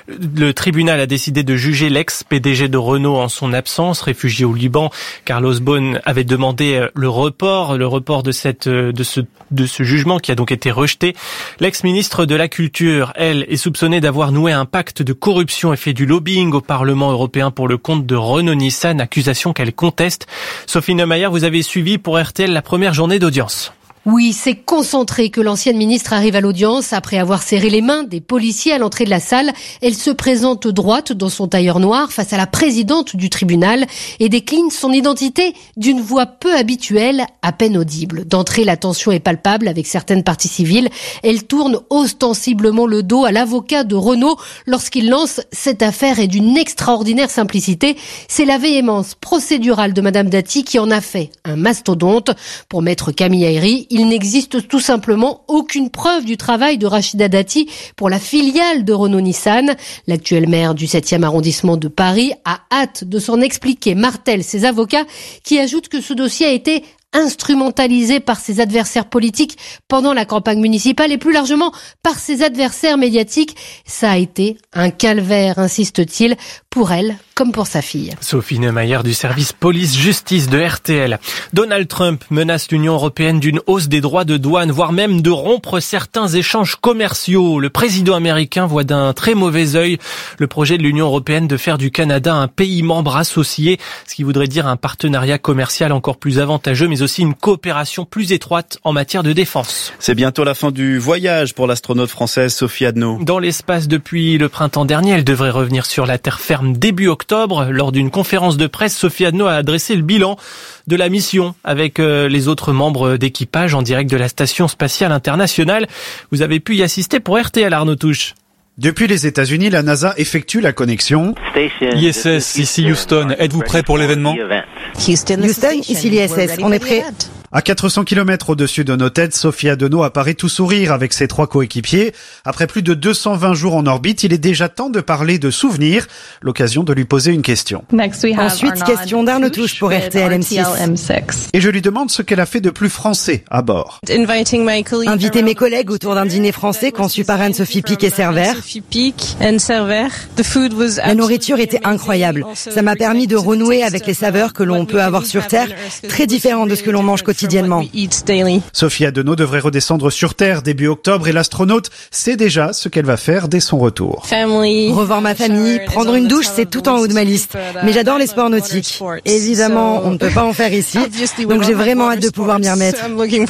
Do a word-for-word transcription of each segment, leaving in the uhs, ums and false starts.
Le tribunal a décidé de juger l'ex-P D G de Renault en son absence. Réfugié au Liban, Carlos Ghosn avait demandé le report, le report de cette, de ce, de ce jugement qui a donc été rejeté. L'ex-ministre de la Culture, elle, est soupçonnée d'avoir noué un pacte de corruption et fait du lobbying au Parlement européen pour le compte de Renault-Nissan, accusation qu'elle conteste. Sophie Neumayer, vous avez suivi pour R T L la première journée d'audience. Oui, c'est concentré que l'ancienne ministre arrive à l'audience. Après avoir serré les mains des policiers à l'entrée de la salle, elle se présente droite dans son tailleur noir face à la présidente du tribunal et décline son identité d'une voix peu habituelle, à peine audible. D'entrée, la tension est palpable avec certaines parties civiles. Elle tourne ostensiblement le dos à l'avocat de Renault lorsqu'il lance « Cette affaire est d'une extraordinaire simplicité ». C'est la véhémence procédurale de Madame Dati qui en a fait un mastodonte. Pour maître Camille Ayri, il n'existe tout simplement aucune preuve du travail de Rachida Dati pour la filiale de Renault-Nissan. L'actuel maire du septième arrondissement de Paris a hâte de s'en expliquer, martèlent ses avocats qui ajoutent que ce dossier a été instrumentalisé par ses adversaires politiques pendant la campagne municipale et plus largement par ses adversaires médiatiques. Ça a été un calvaire, insiste-t-il, pour elle comme pour sa fille. Sophie Neumayer du service police-justice de R T L. Donald Trump menace l'Union européenne d'une hausse des droits de douane, voire même de rompre certains échanges commerciaux. Le président américain voit d'un très mauvais œil le projet de l'Union européenne de faire du Canada un pays membre associé, ce qui voudrait dire un partenariat commercial encore plus avantageux, mais aussi une coopération plus étroite en matière de défense. C'est bientôt la fin du voyage pour l'astronaute française Sophie Adno. Dans l'espace depuis le printemps dernier, elle devrait revenir sur la terre ferme début octobre. Lors d'une conférence de presse, Sophie Adno a adressé le bilan de la mission avec les autres membres d'équipage en direct de la Station spatiale internationale. Vous avez pu y assister pour R T L, Arnaud Touche. Depuis les États-Unis, la NASA effectue la connexion. I S S, ici Houston. Êtes-vous prêt pour l'événement? Houston, ici l'I S S. On est prêt. À quatre cents kilomètres au-dessus de nos têtes, Sophie Adno apparaît tout sourire avec ses trois coéquipiers. Après plus de deux cent vingt jours en orbite, il est déjà temps de parler de souvenirs. L'occasion de lui poser une question. Ensuite, question d'Arnaud Touche pour R T L M six. Et je lui demande ce qu'elle a fait de plus français à bord. Inviter mes collègues autour d'un dîner français conçu par Anne-Sophie Pic et Servère. La nourriture était incroyable. Ça m'a permis de renouer avec les saveurs que l'on peut avoir sur Terre, très différentes de ce que l'on mange quotidiennement. Sophie Adno devrait redescendre sur Terre début octobre et l'astronaute sait déjà ce qu'elle va faire dès son retour. Revoir ma famille, prendre une douche, c'est tout en haut de ma liste. Mais j'adore les sports nautiques. Évidemment, on ne peut pas en faire ici, donc j'ai vraiment hâte de pouvoir m'y remettre.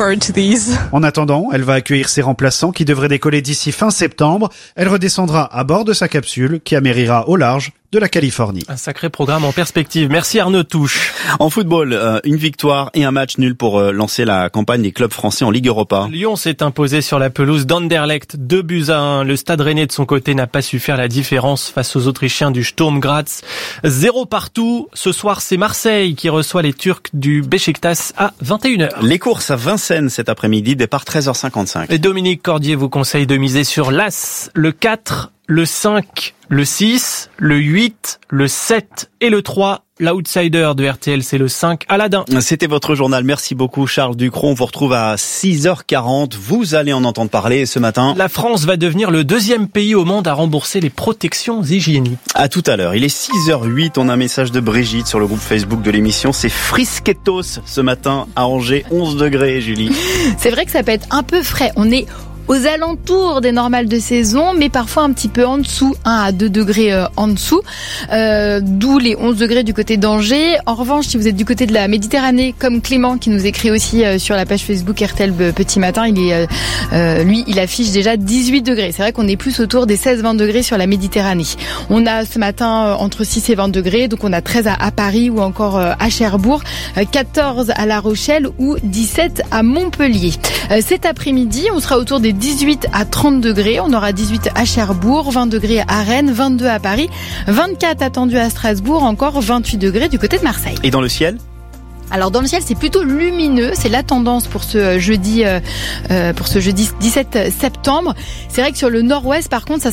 En attendant, elle va accueillir ses remplaçants qui devraient décoller d'ici fin septembre. Elle redescendra à bord de sa capsule qui amérira au large de la Californie. Un sacré programme en perspective. Merci Arnaud Touche. En football, euh, une victoire et un match nul pour euh, lancer la campagne des clubs français en Ligue Europa. Lyon s'est imposé sur la pelouse d'Anderlecht, deux buts à un. Le Stade Rennais de son côté n'a pas su faire la différence face aux Autrichiens du Sturm Graz. Zéro partout. Ce soir, c'est Marseille qui reçoit les Turcs du Beşiktaş à vingt et une heures. Les courses à Vincennes cet après-midi, départ treize heures cinquante-cinq. Et Dominique Cordier vous conseille de miser sur l'As, le quatre, le cinq, le six, le huit, le sept et le trois. L'outsider de R T L, c'est le cinq, Aladdin. C'était votre journal. Merci beaucoup, Charles Ducrot. On vous retrouve à six heures quarante. Vous allez en entendre parler ce matin. La France va devenir le deuxième pays au monde à rembourser les protections hygiéniques. À tout à l'heure. Il est six heures huit. On a un message de Brigitte sur le groupe Facebook de l'émission. C'est frisquetos ce matin à Angers. onze degrés, Julie. C'est vrai que ça peut être un peu frais. On est aux alentours des normales de saison, mais parfois un petit peu en dessous, un à deux degrés euh, en dessous, euh, d'où les onze degrés du côté d'Angers. En revanche, si vous êtes du côté de la Méditerranée, comme Clément qui nous écrit aussi euh, sur la page Facebook R T L Petit Matin, il est, euh, euh, lui, il affiche déjà dix-huit degrés. C'est vrai qu'on est plus autour des seize vingt degrés sur la Méditerranée. On a ce matin euh, entre six et vingt degrés, donc on a treize à, à Paris ou encore euh, à Cherbourg, euh, quatorze à La Rochelle ou dix-sept à Montpellier. Euh, cet après-midi, on sera autour des dix-huit à trente degrés. On aura dix-huit à Cherbourg, vingt degrés à Rennes, vingt-deux à Paris, vingt-quatre attendus à Strasbourg, encore vingt-huit degrés du côté de Marseille. Et dans le ciel ? Alors dans le ciel, c'est plutôt lumineux, c'est la tendance pour ce jeudi, euh, pour ce jeudi dix-sept septembre. C'est vrai que sur le nord-ouest, par contre, ça sera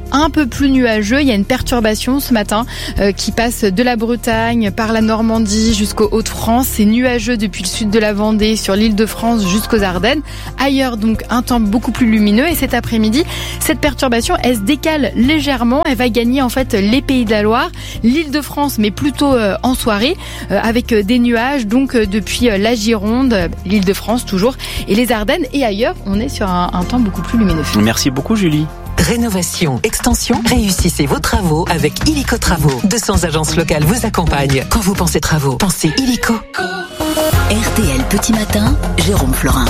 un peu plus nuageux. Il y a une perturbation ce matin euh, qui passe de la Bretagne par la Normandie jusqu'aux Hauts-de-France. C'est nuageux depuis le sud de la Vendée sur l'île de France jusqu'aux Ardennes. Ailleurs, donc, un temps beaucoup plus lumineux. Et cet après-midi, cette perturbation, elle se décale légèrement. Elle va gagner en fait les Pays de la Loire, l'île de France, mais plutôt euh, en soirée, euh, avec euh, des nuages donc euh, depuis euh, la Gironde, euh, l'île de France toujours, et les Ardennes. Et ailleurs, on est sur un, un temps beaucoup plus lumineux. Merci beaucoup Julie. Rénovation, extension, réussissez vos travaux avec Illico Travaux. deux cents agences locales vous accompagnent. Quand vous pensez travaux, pensez Illico. R T L Petit Matin, Jérôme Florin.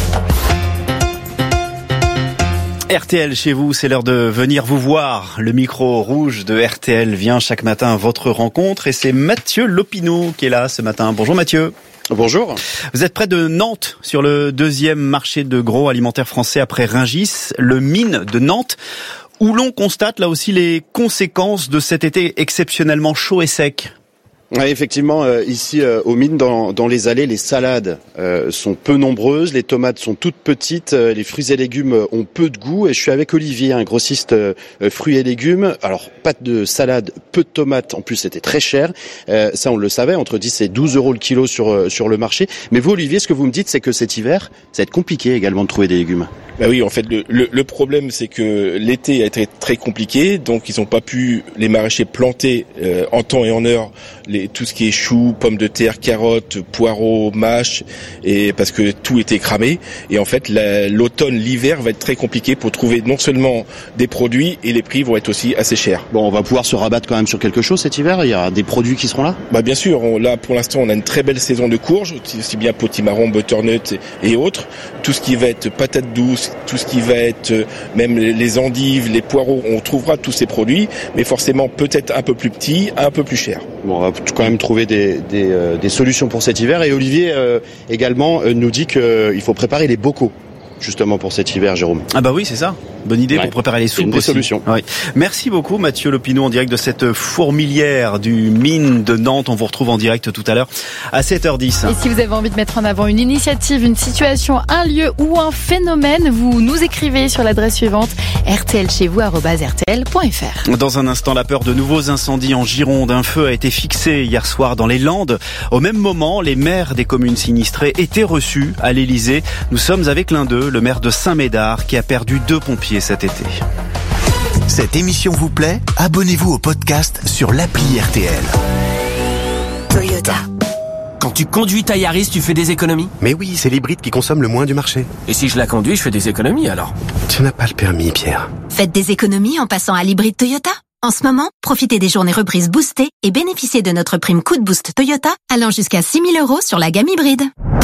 R T L chez vous, c'est l'heure de venir vous voir. Le micro rouge de R T L vient chaque matin à votre rencontre et c'est Mathieu Lopineau qui est là ce matin. Bonjour Mathieu. Bonjour. Vous êtes près de Nantes, sur le deuxième marché de gros alimentaire français après Rungis, le Mine de Nantes, où l'on constate là aussi les conséquences de cet été exceptionnellement chaud et sec. Ouais, effectivement, euh, ici euh, aux Mines, dans, dans les allées, les salades euh, sont peu nombreuses, les tomates sont toutes petites, euh, les fruits et légumes ont peu de goût. Et je suis avec Olivier, un grossiste euh, fruits et légumes. Alors, pas de salade, peu de tomates. En plus, c'était très cher. Euh, ça, on le savait, entre dix et douze euros le kilo sur euh, sur le marché. Mais vous, Olivier, ce que vous me dites, c'est que cet hiver, ça va être compliqué également de trouver des légumes. Bah oui, en fait, le, le, le problème, c'est que l'été a été très compliqué, donc ils n'ont pas pu, les maraîchers, planter euh, en temps et en heure les, tout ce qui est choux, pommes de terre, carottes, poireaux, mâches, et parce que tout était cramé. Et en fait, la, l'automne, l'hiver va être très compliqué pour trouver non seulement des produits, et les prix vont être aussi assez chers. Bon, on va pouvoir se rabattre quand même sur quelque chose cet hiver. Il y a des produits qui seront là. Bah bien sûr, on, là pour l'instant, on a une très belle saison de courges, aussi bien potimarron, butternut et, et autres. Tout ce qui va être patates douces, tout ce qui va être euh, même les endives, les poireaux, on trouvera tous ces produits, mais forcément peut-être un peu plus petits, un peu plus chers. Bon, on va quand même trouver des, des, euh, des solutions pour cet hiver. Et Olivier euh, également euh, nous dit qu'il euh, faut préparer les bocaux justement pour cet hiver, Jérôme. Ah bah oui, c'est ça. Bonne idée, ouais, pour préparer les soupes des aussi. Solutions. Ouais. Merci beaucoup Mathieu Lopineau en direct de cette fourmilière du Mine de Nantes. On vous retrouve en direct tout à l'heure à sept heures dix. Et si vous avez envie de mettre en avant une initiative, une situation, un lieu ou un phénomène, vous nous écrivez sur l'adresse suivante r t l chez vous arobase r t l point f r. Dans un instant, la peur de nouveaux incendies en Gironde. Un feu a été fixé hier soir dans les Landes. Au même moment, les maires des communes sinistrées étaient reçus à l'Élysée. Nous sommes avec l'un d'eux, le maire de Saint-Médard, qui a perdu deux pompiers cet été. Cette émission vous plaît ? Abonnez-vous au podcast sur l'appli R T L. Toyota. Quand tu conduis ta Yaris, tu fais des économies ? Mais oui, c'est l'hybride qui consomme le moins du marché. Et si je la conduis, je fais des économies alors ? Tu n'as pas le permis, Pierre. Faites des économies en passant à l'hybride Toyota. En ce moment, profitez des journées reprises boostées et bénéficiez de notre prime coup de boost Toyota allant jusqu'à six mille euros sur la gamme hybride.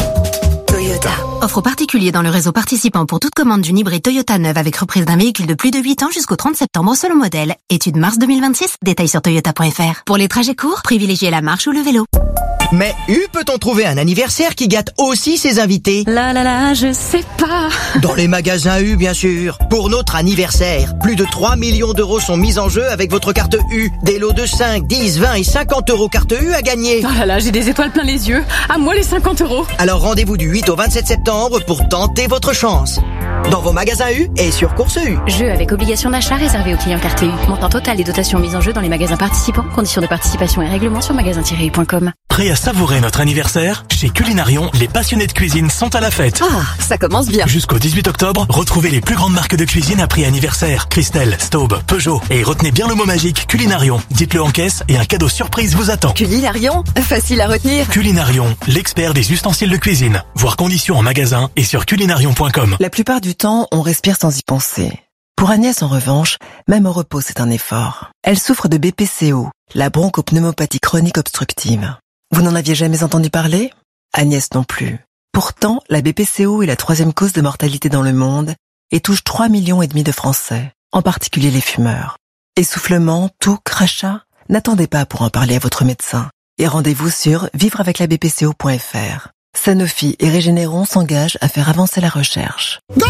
Toyota. Offre aux particuliers dans le réseau participant pour toute commande d'une hybride Toyota neuve avec reprise d'un véhicule de plus de huit ans jusqu'au trente septembre selon modèle. Étude mars deux mille vingt-six, détails sur toyota point f r. Pour les trajets courts, privilégiez la marche ou le vélo. Mais U peut-on trouver un anniversaire qui gâte aussi ses invités ? Là là là, je sais pas. Dans les magasins U, bien sûr. Pour notre anniversaire, plus de trois millions d'euros sont mis en jeu avec votre carte U. Des lots de cinq, dix, vingt et cinquante euros carte U à gagner. Oh là là, j'ai des étoiles plein les yeux. À moi les cinquante euros. Alors rendez-vous du huit au vingt-sept septembre pour tenter votre chance. Dans vos magasins U et sur Course U. Jeu avec obligation d'achat réservé aux clients carte U. Montant total des dotations mises en jeu dans les magasins participants. Conditions de participation et règlements sur magasin tiret u point com. Prêt à savourer notre anniversaire ? Chez Culinarion, les passionnés de cuisine sont à la fête. Ah, ça commence bien. Jusqu'au dix-huit octobre, retrouvez les plus grandes marques de cuisine à prix anniversaire. Christelle, Staub, Peugeot. Et retenez bien le mot magique Culinarion. Dites-le en caisse et un cadeau surprise vous attend. Culinarion, facile à retenir. Culinarion, l'expert des ustensiles de cuisine. Voir conditions en magasin et sur culinarion point com. La plupart du temps, on respire sans y penser. Pour Agnès, en revanche, même au repos, c'est un effort. Elle souffre de B P C O, la bronchopneumopathie chronique obstructive. Vous n'en aviez jamais entendu parler ? Agnès non plus. Pourtant, la B P C O est la troisième cause de mortalité dans le monde et touche trois millions et demi de Français, en particulier les fumeurs. Essoufflement, toux, crachat ? N'attendez pas pour en parler à votre médecin et rendez-vous sur vivre avec la b p c o point f r. Sanofi et Régénéron s'engagent à faire avancer la recherche. Go!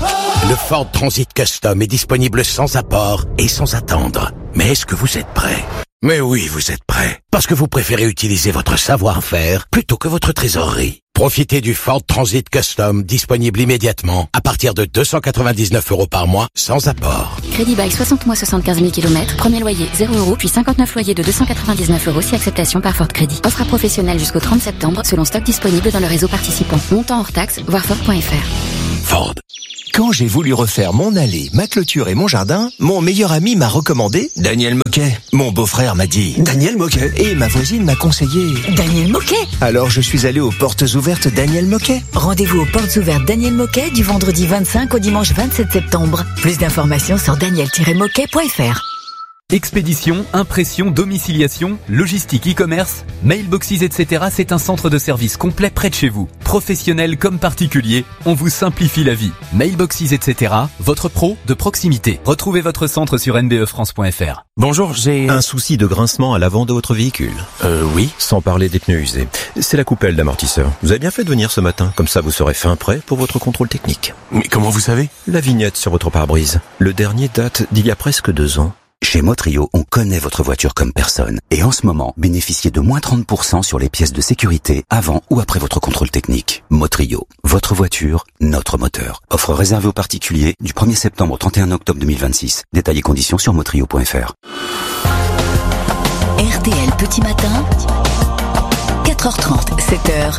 Le Ford Transit Custom est disponible sans apport et sans attendre. Mais est-ce que vous êtes prêt ? Mais oui, vous êtes prêt. Parce que vous préférez utiliser votre savoir-faire plutôt que votre trésorerie. Profitez du Ford Transit Custom disponible immédiatement à partir de deux cent quatre-vingt-dix-neuf euros par mois sans apport. Crédit bail soixante mois, soixante-quinze mille kilomètres. Premier loyer zéro euros, puis cinquante-neuf loyers de deux cent quatre-vingt-dix-neuf euros si acceptation par Ford Crédit. Offre à professionnels jusqu'au trente septembre selon stock disponible dans le réseau participant. Montant hors taxe, voir Ford point F R. Ford. Quand j'ai voulu refaire mon allée, ma clôture et mon jardin, mon meilleur ami m'a recommandé Daniel Moquet. Mon beau-frère m'a dit Daniel Moquet. Et ma voisine m'a conseillé Daniel Moquet. Alors je suis allé aux portes ouvertes Daniel Moquet. Rendez-vous aux portes ouvertes Daniel Moquet du vendredi vingt-cinq au dimanche vingt-sept septembre. Plus d'informations sur daniel tiret moquet point F R. Expédition, impression, domiciliation, logistique, e-commerce, mailboxes, et cetera. C'est un centre de service complet près de chez vous. Professionnels comme particuliers, on vous simplifie la vie. Mailboxes, et cetera. Votre pro de proximité. Retrouvez votre centre sur n b e france point f r. Bonjour, j'ai un souci de grincement à l'avant de votre véhicule. Euh, oui, sans parler des pneus usés. C'est la coupelle d'amortisseur. Vous avez bien fait de venir ce matin, comme ça vous serez fin prêt pour votre contrôle technique. Mais comment vous savez? La vignette sur votre pare-brise. Le dernier date d'il y a presque deux ans. Chez Motrio, on connaît votre voiture comme personne. Et en ce moment, bénéficiez de moins trente pour cent sur les pièces de sécurité avant ou après votre contrôle technique. Motrio, votre voiture, notre moteur. Offre réservée aux particuliers du premier septembre au trente et un octobre deux mille vingt-six. Détails et conditions sur motrio point F R. R T L Petit Matin, quatre heures trente, sept heures,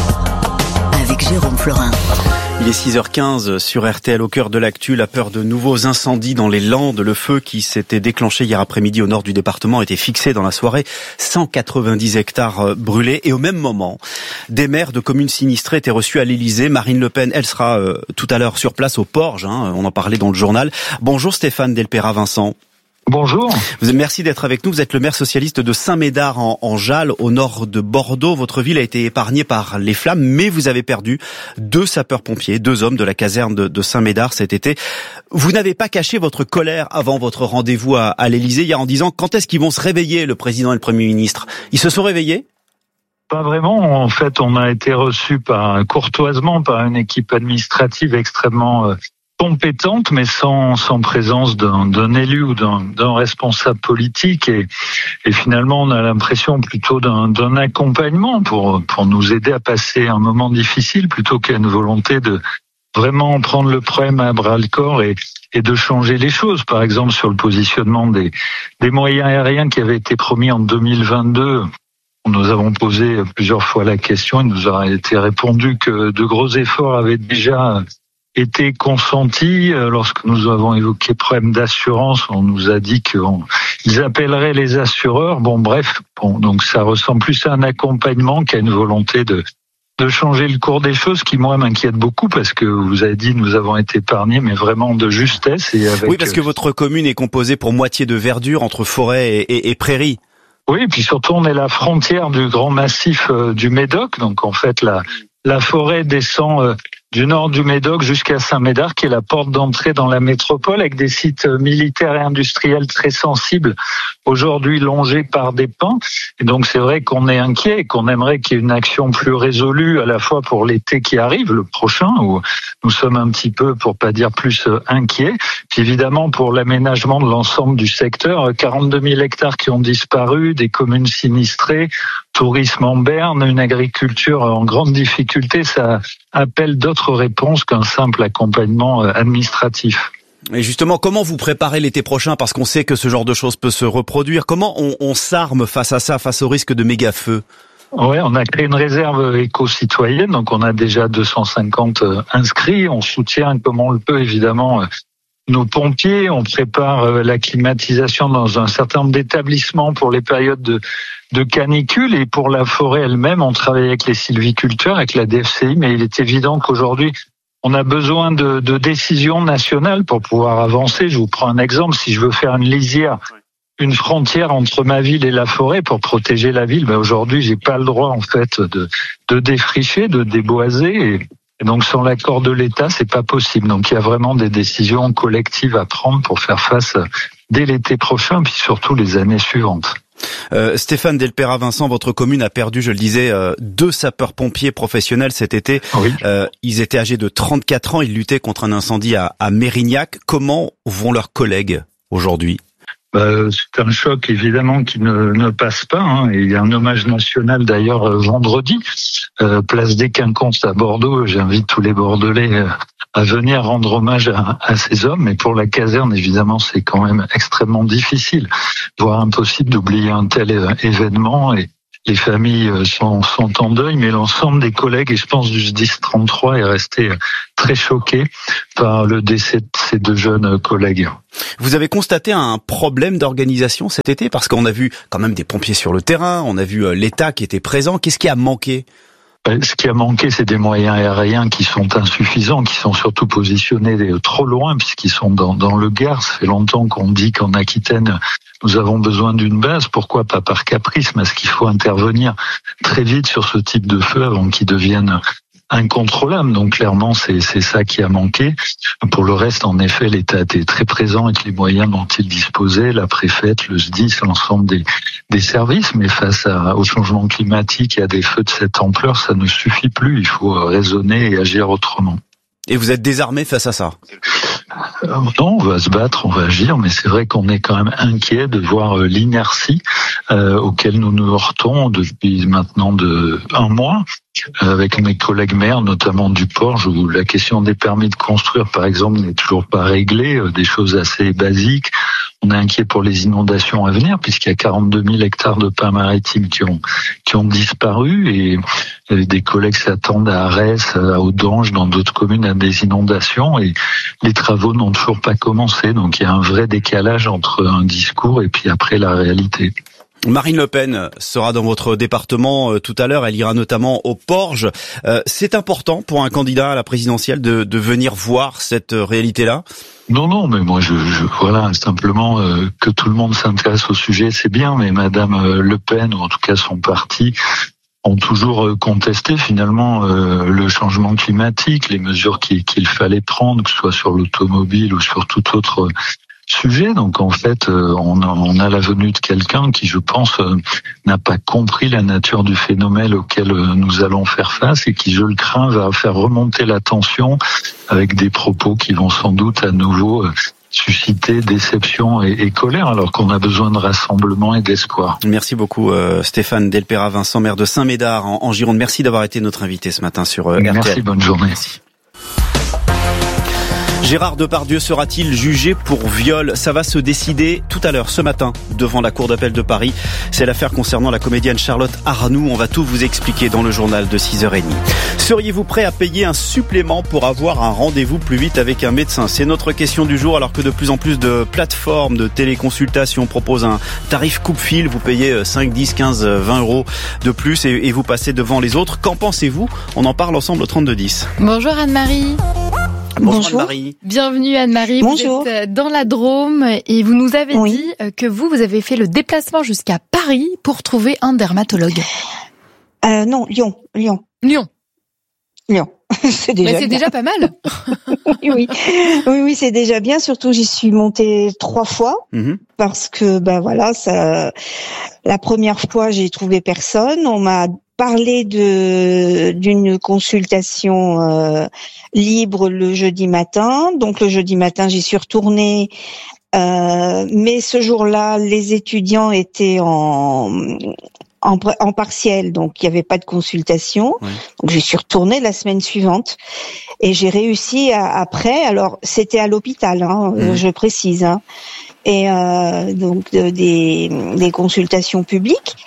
avec Jérôme Florin. Il est six heures quinze sur R T L au cœur de l'actu. La peur de nouveaux incendies dans les Landes. Le feu qui s'était déclenché hier après-midi au nord du département était fixé dans la soirée. cent quatre-vingt-dix hectares brûlés. Et au même moment, des maires de communes sinistrées étaient reçus à l'Élysée. Marine Le Pen, elle sera euh, tout à l'heure sur place au Porge. Hein, on en parlait dans le journal. Bonjour Stéphane Delpera-Vincent. Bonjour. Merci d'être avec nous. Vous êtes le maire socialiste de Saint-Médard en, en Jalles, au nord de Bordeaux. Votre ville a été épargnée par les flammes, mais vous avez perdu deux sapeurs-pompiers, deux hommes de la caserne de, de Saint-Médard cet été. Vous n'avez pas caché votre colère avant votre rendez-vous à, à l'Élysée hier en disant quand est-ce qu'ils vont se réveiller, le président et le Premier ministre? Ils se sont réveillés? Pas vraiment. En fait, on a été reçus par, courtoisement par une équipe administrative extrêmement euh, compétente, mais sans sans présence d'un d'un élu ou d'un d'un responsable politique, et et finalement on a l'impression plutôt d'un d'un accompagnement pour pour nous aider à passer un moment difficile, plutôt qu'à une volonté de vraiment prendre le problème à bras-le-corps et et de changer les choses. Par exemple, sur le positionnement des des moyens aériens qui avaient été promis en deux mille vingt-deux. Nous avons posé plusieurs fois la question, il nous a été répondu que de gros efforts avaient déjà été consenti. Lorsque nous avons évoqué problème d'assurance, on nous a dit qu'ils appelleraient les assureurs. Bon, bref, bon, donc ça ressemble plus à un accompagnement qu'à une volonté de de changer le cours des choses, qui moi m'inquiète beaucoup, parce que vous avez dit nous avons été épargnés, mais vraiment de justesse et avec. Oui, parce que votre commune est composée pour moitié de verdure entre forêt et, et, et prairies. Oui, et puis surtout on est la frontière du grand massif du Médoc, donc en fait la la forêt descend du nord du Médoc jusqu'à Saint-Médard, qui est la porte d'entrée dans la métropole, avec des sites militaires et industriels très sensibles, aujourd'hui longés par des pins. Et donc c'est vrai qu'on est inquiet et qu'on aimerait qu'il y ait une action plus résolue, à la fois pour l'été qui arrive, le prochain, où nous sommes un petit peu, pour pas dire plus, inquiets. Puis évidemment pour l'aménagement de l'ensemble du secteur, quarante-deux mille hectares qui ont disparu, des communes sinistrées, tourisme en berne, une agriculture en grande difficulté, ça appelle d'autres réponses qu'un simple accompagnement administratif. Et justement, comment vous préparez l'été prochain? Parce qu'on sait que ce genre de choses peut se reproduire. Comment on, on s'arme face à ça, face au risque de méga-feux? Ouais, on a créé une réserve éco-citoyenne, donc on a déjà deux cent cinquante inscrits. On soutient comme on le peut, évidemment, nos pompiers. On prépare la climatisation dans un certain nombre d'établissements pour les périodes de de canicule, et pour la forêt elle-même, on travaille avec les sylviculteurs, avec la D F C I, mais il est évident qu'aujourd'hui, on a besoin de, de décisions nationales pour pouvoir avancer. Je vous prends un exemple. Si je veux faire une lisière, une frontière entre ma ville et la forêt pour protéger la ville, ben aujourd'hui, j'ai pas le droit, en fait, de, de défricher, de déboiser, et, et donc sans l'accord de l'État, c'est pas possible. Donc il y a vraiment des décisions collectives à prendre pour faire face dès l'été prochain, puis surtout les années suivantes. Euh, Stéphane Delpera-Vincent, votre commune a perdu, je le disais, euh, deux sapeurs-pompiers professionnels cet été. Oui. Euh, ils étaient âgés de trente-quatre ans, ils luttaient contre un incendie à, à Mérignac. Comment vont leurs collègues aujourd'hui? Euh, c'est un choc évidemment qui ne, ne passe pas, hein, et il y a un hommage national d'ailleurs vendredi. euh, place des Quinconces à Bordeaux. J'invite tous les Bordelais euh, à venir rendre hommage à, à ces hommes. Mais pour la caserne, évidemment, c'est quand même extrêmement difficile, voire impossible d'oublier un tel euh, événement. Et les familles sont, sont en deuil, mais l'ensemble des collègues, et je pense du S D I S trente-trois, est resté très choqué par le décès de ces deux jeunes collègues. Vous avez constaté un problème d'organisation cet été? Parce qu'on a vu quand même des pompiers sur le terrain, on a vu l'État qui était présent. Qu'est-ce qui a manqué? Ce qui a manqué, c'est des moyens aériens qui sont insuffisants, qui sont surtout positionnés trop loin, puisqu'ils sont dans, dans le Gard. Ça fait longtemps qu'on dit qu'en Aquitaine, nous avons besoin d'une base. Pourquoi pas par caprice? Mais est-ce qu'il faut intervenir très vite sur ce type de feu avant qu'ils deviennent incontrôlable. Donc clairement, c'est c'est ça qui a manqué. Pour le reste, en effet, l'État était très présent avec les moyens dont il disposait, la préfète, le S D I S, l'ensemble des des services. Mais face à, au changement climatique et à des feux de cette ampleur, ça ne suffit plus. Il faut raisonner et agir autrement. Et vous êtes désarmé face à ça? Euh, non, on va se battre, on va agir, mais c'est vrai qu'on est quand même inquiet de voir euh, l'inertie euh, auquel nous nous heurtons depuis maintenant de un mois. Avec mes collègues maires, notamment du Porge, où la question des permis de construire, par exemple, n'est toujours pas réglée, des choses assez basiques. On est inquiet pour les inondations à venir, puisqu'il y a quarante-deux mille hectares de pins maritimes qui ont qui ont disparu, et, et des collègues s'attendent à Arès, à Audange, dans d'autres communes, à des inondations, et les travaux n'ont toujours pas commencé. Donc il y a un vrai décalage entre un discours et puis après la réalité. Marine Le Pen sera dans votre département euh, tout à l'heure. Elle ira notamment au Porge. Euh, c'est important pour un candidat à la présidentielle de, de venir voir cette euh, réalité-là? Non, non, mais moi, je, je voilà, simplement euh, que tout le monde s'intéresse au sujet, c'est bien. Mais Madame euh, Le Pen, ou en tout cas son parti, ont toujours contesté finalement euh, le changement climatique, les mesures qu'il, qu'il fallait prendre, que ce soit sur l'automobile ou sur tout autre sujet. Donc en fait, euh, on, a, on a la venue de quelqu'un qui, je pense, euh, n'a pas compris la nature du phénomène auquel euh, nous allons faire face, et qui, je le crains, va faire remonter la tension avec des propos qui vont sans doute à nouveau euh, susciter déception et, et colère, alors qu'on a besoin de rassemblement et d'espoir. Merci beaucoup euh, Stéphane Delpera-Vincent, maire de Saint-Médard en, en Gironde. Merci d'avoir été notre invité ce matin sur euh, R T L. Merci, bonne journée. Merci. Gérard Depardieu sera-t-il jugé pour viol? Ça va se décider tout à l'heure, ce matin, devant la Cour d'appel de Paris. C'est l'affaire concernant la comédienne Charlotte Arnoux. On va tout vous expliquer dans le journal de six heures trente. Seriez-vous prêt à payer un supplément pour avoir un rendez-vous plus vite avec un médecin? C'est notre question du jour, alors que de plus en plus de plateformes de téléconsultation proposent un tarif coupe-fil. Vous payez cinq, dix, quinze, vingt euros de plus et, et vous passez devant les autres. Qu'en pensez-vous? On en parle ensemble au trente-deux dix. Bonjour Anne-Marie. Bonjour, Bonjour. Anne-Marie. Bienvenue Anne-Marie. Bonjour. Vous êtes dans la Drôme et vous nous avez oui. dit que vous, vous avez fait le déplacement jusqu'à Paris pour trouver un dermatologue. Euh, non, Lyon. Lyon. Lyon. Lyon. C'est déjà, Mais c'est déjà pas mal. oui, oui, oui, oui, c'est déjà bien. Surtout, j'y suis montée trois fois mm-hmm. parce que, ben voilà, ça. La première fois, j'ai trouvé personne. On m'a parlé de d'une consultation euh, libre le jeudi matin. Donc le jeudi matin, j'y suis retournée. Euh, mais ce jour-là, les étudiants étaient en En, en partiel, donc il n'y avait pas de consultation. Oui. Donc j'y suis retournée la semaine suivante et j'ai réussi à, après. Alors c'était à l'hôpital, hein, mmh. je précise, hein, et euh, donc de, des, des consultations publiques.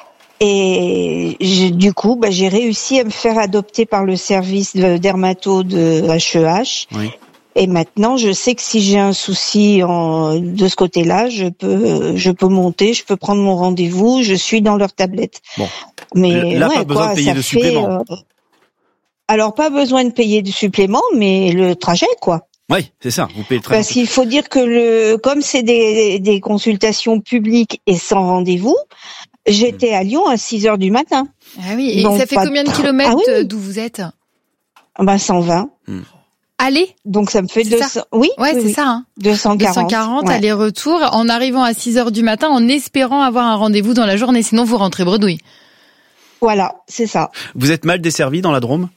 Et j'ai, du coup, bah, j'ai réussi à me faire adopter par le service de dermato de H E H. Oui. Et maintenant, je sais que si j'ai un souci en, de ce côté-là, je peux, je peux monter, je peux prendre mon rendez-vous, je suis dans leur tablette. Bon. Mais là, ouais, pas besoin quoi, de payer ça de fait, supplément. Euh, alors, pas besoin de payer de supplément, mais le trajet, quoi. Oui, c'est ça. Vous payez le trajet. Parce qu'il faut dire que le, comme c'est des, des consultations publiques et sans rendez-vous, j'étais à Lyon à six heures du matin. Ah oui. Et donc, ça fait combien de kilomètres ah oui. d'où vous êtes? Ben, cent vingt. Hmm. Aller. Donc ça me fait deux cents. Oui. Ouais, oui, c'est oui. ça. Hein. deux cent quarante. deux cent quarante ouais. aller-retour en arrivant à six heures du matin en espérant avoir un rendez-vous dans la journée, sinon vous rentrez bredouille. Voilà, c'est ça. Vous êtes mal desservi dans la Drôme?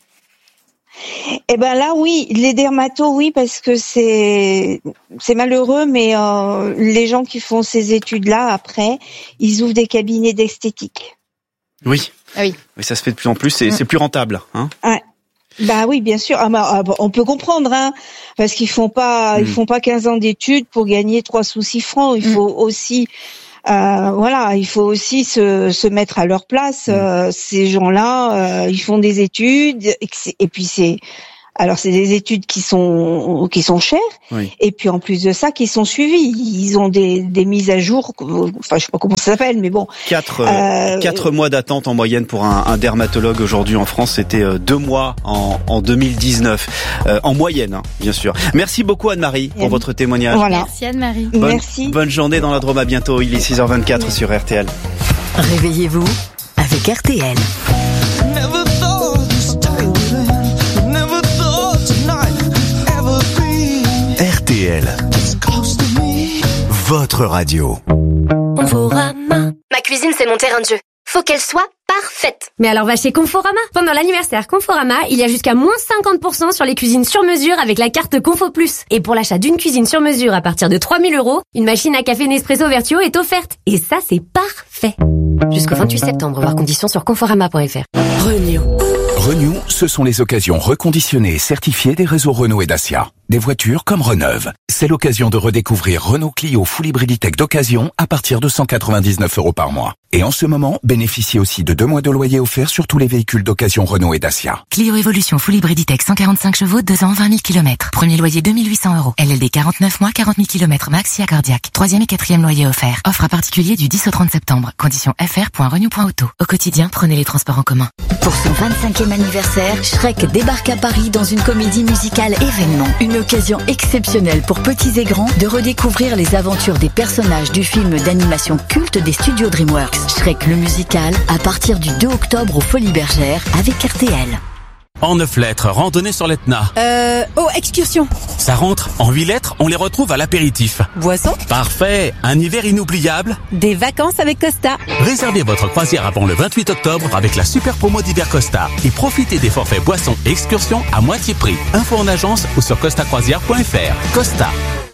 Eh ben là, oui, les dermatos, oui, parce que c'est c'est malheureux, mais euh, les gens qui font ces études-là après, ils ouvrent des cabinets d'esthétique. Oui. Ah oui. Oui, ça se fait de plus en plus. C'est, mmh. c'est plus rentable, hein. Ouais. Bah oui, bien sûr. Ah bah, on peut comprendre, hein, parce qu'ils font pas, mmh. ils font pas quinze ans d'études pour gagner trois sous six francs. Il mmh. faut aussi, euh, voilà, il faut aussi se, se mettre à leur place. Mmh. Euh, ces gens-là, euh, ils font des études et, et puis c'est. Alors c'est des études qui sont qui sont chères, oui. et puis en plus de ça, qui sont suivies. Ils ont des des mises à jour. Enfin, je sais pas comment ça s'appelle, mais bon. Quatre euh, quatre mois d'attente en moyenne pour un, un dermatologue aujourd'hui en France. C'était deux mois en en deux mille dix-neuf, euh, en moyenne, hein, bien sûr. Merci beaucoup Anne-Marie pour votre témoignage. Voilà. Merci Anne-Marie. Bonne, Merci. Bonne journée dans la Drôme. À bientôt. Il est six heures vingt-quatre oui. sur R T L. Réveillez-vous avec R T L. R T L, votre radio. Conforama. Ma cuisine, c'est mon terrain de jeu. Faut qu'elle soit parfaite. Mais alors va chez Conforama. Pendant l'anniversaire Conforama, il y a jusqu'à moins cinquante pour cent sur les cuisines sur mesure avec la carte Confo Plus. Et pour l'achat d'une cuisine sur mesure à partir de trois mille euros, une machine à café Nespresso Vertuo est offerte. Et ça, c'est parfait. Jusqu'au vingt-huit septembre, voir conditions sur conforama point f r. Renew. Renew, ce sont les occasions reconditionnées et certifiées des réseaux Renault et Dacia. Des voitures comme reneuves. C'est l'occasion de redécouvrir Renault Clio Full Hybriditech d'occasion à partir de cent quatre-vingt-dix-neuf euros par mois. Et en ce moment, bénéficiez aussi de deux mois de loyer offert sur tous les véhicules d'occasion Renault et Dacia. Clio Evolution Full Hybriditech cent quarante-cinq chevaux, deux ans, vingt mille kilomètres. Premier loyer deux mille huit cents euros. L L D quarante-neuf mois, quarante mille kilomètres max, si cardiaque. Troisième et quatrième loyer offert. Offre à particulier du dix au trente septembre. Conditions f r point renew point auto. Au quotidien, prenez les transports en commun. Pour son vingt-cinquième anniversaire, Shrek débarque à Paris dans une comédie musicale événement. Une occasion exceptionnelle pour petits et grands de redécouvrir les aventures des personnages du film d'animation culte des studios DreamWorks. Shrek le musical, à partir du deux octobre aux Folies Bergères avec R T L. En neuf lettres, randonnée sur l'Etna. Euh, oh, excursion. Ça rentre. En huit lettres, on les retrouve à l'apéritif. Boisson. Parfait. Un hiver inoubliable. Des vacances avec Costa. Réservez votre croisière avant le vingt-huit octobre avec la super promo d'hiver Costa. Et profitez des forfaits boissons et excursions à moitié prix. Info en agence ou sur costa croisière point f r. Costa.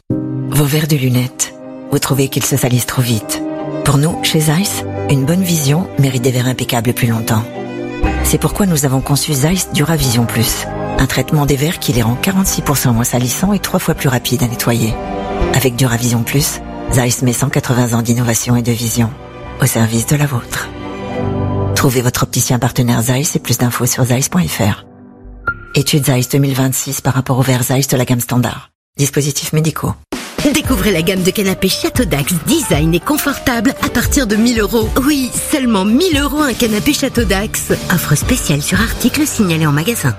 Vos verres de lunettes. Vous trouvez qu'ils se salissent trop vite. Pour nous, chez Zeiss, une bonne vision mérite des verres impeccables plus longtemps. C'est pourquoi nous avons conçu Zeiss Duravision Plus, un traitement des verres qui les rend quarante-six pour cent moins salissants et trois fois plus rapides à nettoyer. Avec Duravision Plus, Zeiss met cent quatre-vingts ans d'innovation et de vision au service de la vôtre. Trouvez votre opticien partenaire Zeiss et plus d'infos sur zeiss point f r. Étude Zeiss deux mille vingt-six par rapport aux verres Zeiss de la gamme standard. Dispositifs médicaux. Découvrez la gamme de canapés Château Dax, design et confortable à partir de mille euros. Oui, seulement mille euros un canapé Château Dax. Offre spéciale sur article signalé en magasin.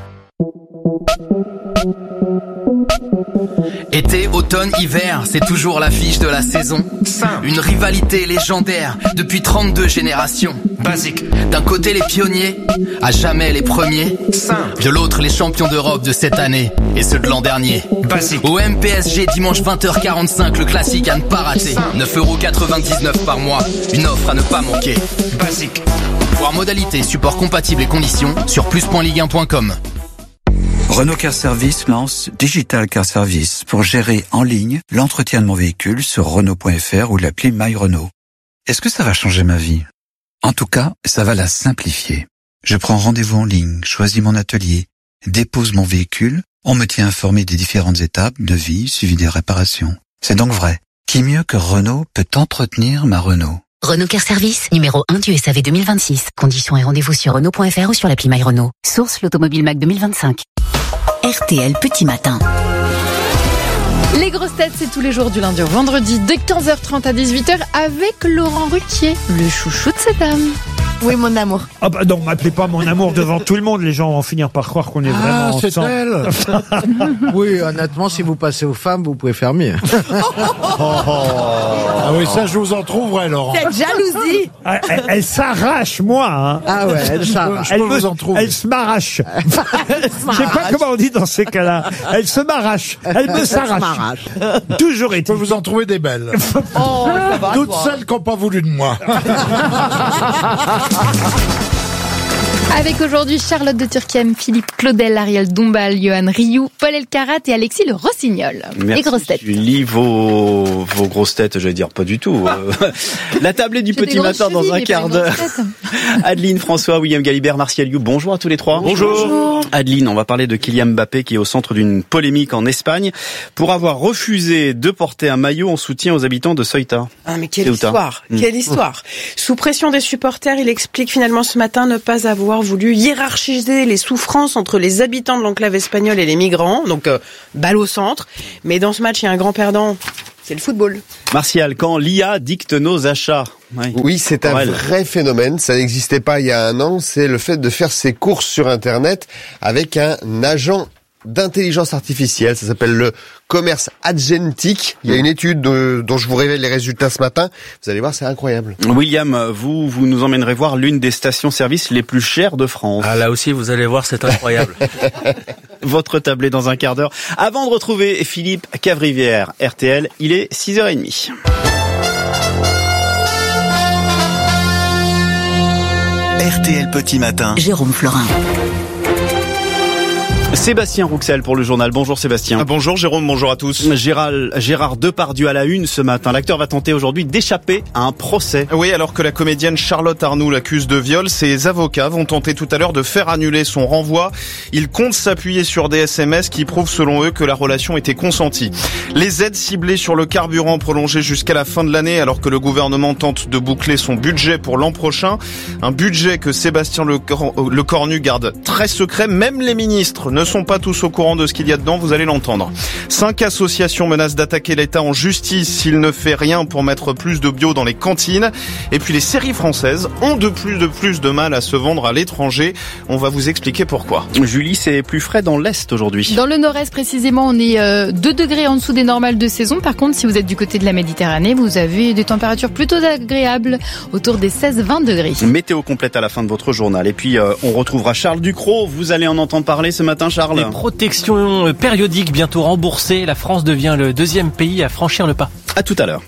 Été, automne, hiver, c'est toujours l'affiche de la saison. Simple. Une rivalité légendaire depuis trente-deux générations. Basique. D'un côté les pionniers, à jamais les premiers. Simple. De l'autre les champions d'Europe de cette année et ceux de l'an dernier. Basique. Au M P S G dimanche vingt heures quarante-cinq, le classique à ne pas rater. neuf euros quatre-vingt-dix-neuf par mois, une offre à ne pas manquer. Basique. Voir modalité, support compatible et conditions sur plus point ligue un point com. Renault Car Service lance Digital Car Service pour gérer en ligne l'entretien de mon véhicule sur renault point f r ou l'appli My Renault. Est-ce que ça va changer ma vie? En tout cas, ça va la simplifier. Je prends rendez-vous en ligne, choisis mon atelier, dépose mon véhicule, on me tient informé des différentes étapes, devis, suivi des réparations. C'est donc vrai. Qui mieux que Renault peut entretenir ma Renault? Renault Car Service, numéro un du S A V deux mille vingt-six. Conditions et rendez-vous sur renault point f r ou sur l'appli My Renault. Source l'Automobile Mac deux mille vingt-cinq. R T L Petit Matin. Les grosses têtes, c'est tous les jours du lundi au vendredi de quinze heures trente à dix-huit heures avec Laurent Ruquier, le chouchou de cette dame. Oui, mon amour. Ah bah non, m'appelez pas mon amour devant tout le monde. Les gens vont finir par croire qu'on est ah, vraiment c'est ensemble. Elle. Oui, honnêtement, si vous passez aux femmes, vous pouvez faire mieux. Ah oui, ça, je vous en trouverai, Laurent. Cette jalousie. Elle, elle, elle s'arrache, moi. Hein. Ah ouais, elle s'arrache. Elle, je peux vous en trouver. Elle se m'arrache. Je sais pas comment on dit dans ces cas-là. Elle se m'arrache. Elle me s'arrache. Toujours est-il. Je peux vous en trouver des belles. Oh, ça va, toutes toi. celles qui n'ont pas voulu de moi. Avec aujourd'hui Charlotte de Turckheim, Philippe Claudel, Ariel Dombal, Johan Rioux, Paul Elkarat et Alexis Le Rossignol. Merci. Les grosses têtes. Julie, vos, vos grosses têtes, j'allais dire pas du tout. La tablée du J'ai petit matin chevilles, dans un mais quart pas des d'heure. grosses têtes. Adeline, François, William Galibert, Martial You, bonjour à tous les trois. Bonjour. Bonjour. Adeline, on va parler de Kylian Mbappé qui est au centre d'une polémique en Espagne pour avoir refusé de porter un maillot en soutien aux habitants de Ceuta. Ah mais quelle Ceuta. histoire, Mmh. quelle histoire. Sous pression des supporters, il explique finalement ce matin ne pas avoir voulu hiérarchiser les souffrances entre les habitants de l'enclave espagnole et les migrants, donc euh, balle au centre. Mais dans ce match, il y a un grand perdant, c'est le football. Martial, quand l'I A dicte nos achats. Oui, oui c'est un elle. vrai phénomène. Ça n'existait pas il y a un an. C'est le fait de faire ses courses sur Internet avec un agent d'intelligence artificielle. Ça s'appelle le commerce agentique. Il y a une étude de, dont je vous révèle les résultats ce matin. Vous allez voir, c'est incroyable. William, vous, vous nous emmènerez voir l'une des stations-service les plus chères de France. Ah, là aussi, vous allez voir, c'est incroyable. Votre tablée dans un quart d'heure. Avant de retrouver Philippe Cavrivière, R T L, il est six heures trente. R T L Petit Matin. Jérôme Florin. Sébastien Rouxel pour le journal. Bonjour Sébastien. Ah, bonjour Jérôme, bonjour à tous. Gérard, Gérard Depardieu à la une ce matin. L'acteur va tenter aujourd'hui d'échapper à un procès. Oui, alors que la comédienne Charlotte Arnoult l'accuse de viol, ses avocats vont tenter tout à l'heure de faire annuler son renvoi. Ils comptent s'appuyer sur des S M S qui prouvent selon eux que la relation était consentie. Les aides ciblées sur le carburant prolongées jusqu'à la fin de l'année alors que le gouvernement tente de boucler son budget pour l'an prochain. Un budget que Sébastien Lecornu garde très secret. Même les ministres ne sont pas tous au courant de ce qu'il y a dedans, vous allez l'entendre. Cinq associations menacent d'attaquer l'État en justice s'il ne fait rien pour mettre plus de bio dans les cantines. Et puis les séries françaises ont de plus de plus de mal à se vendre à l'étranger. On va vous expliquer pourquoi. Julie, c'est plus frais dans l'Est aujourd'hui. Dans le Nord-Est précisément, on est euh, deux degrés en dessous des normales de saison. Par contre, si vous êtes du côté de la Méditerranée, vous avez des températures plutôt agréables, autour des seize à vingt degrés. Météo complète à la fin de votre journal. Et puis, euh, on retrouvera Charles Ducrot. Vous allez en entendre parler ce matin, Charles. Les protections périodiques bientôt remboursées. La France devient le deuxième pays à franchir le pas. À tout à l'heure.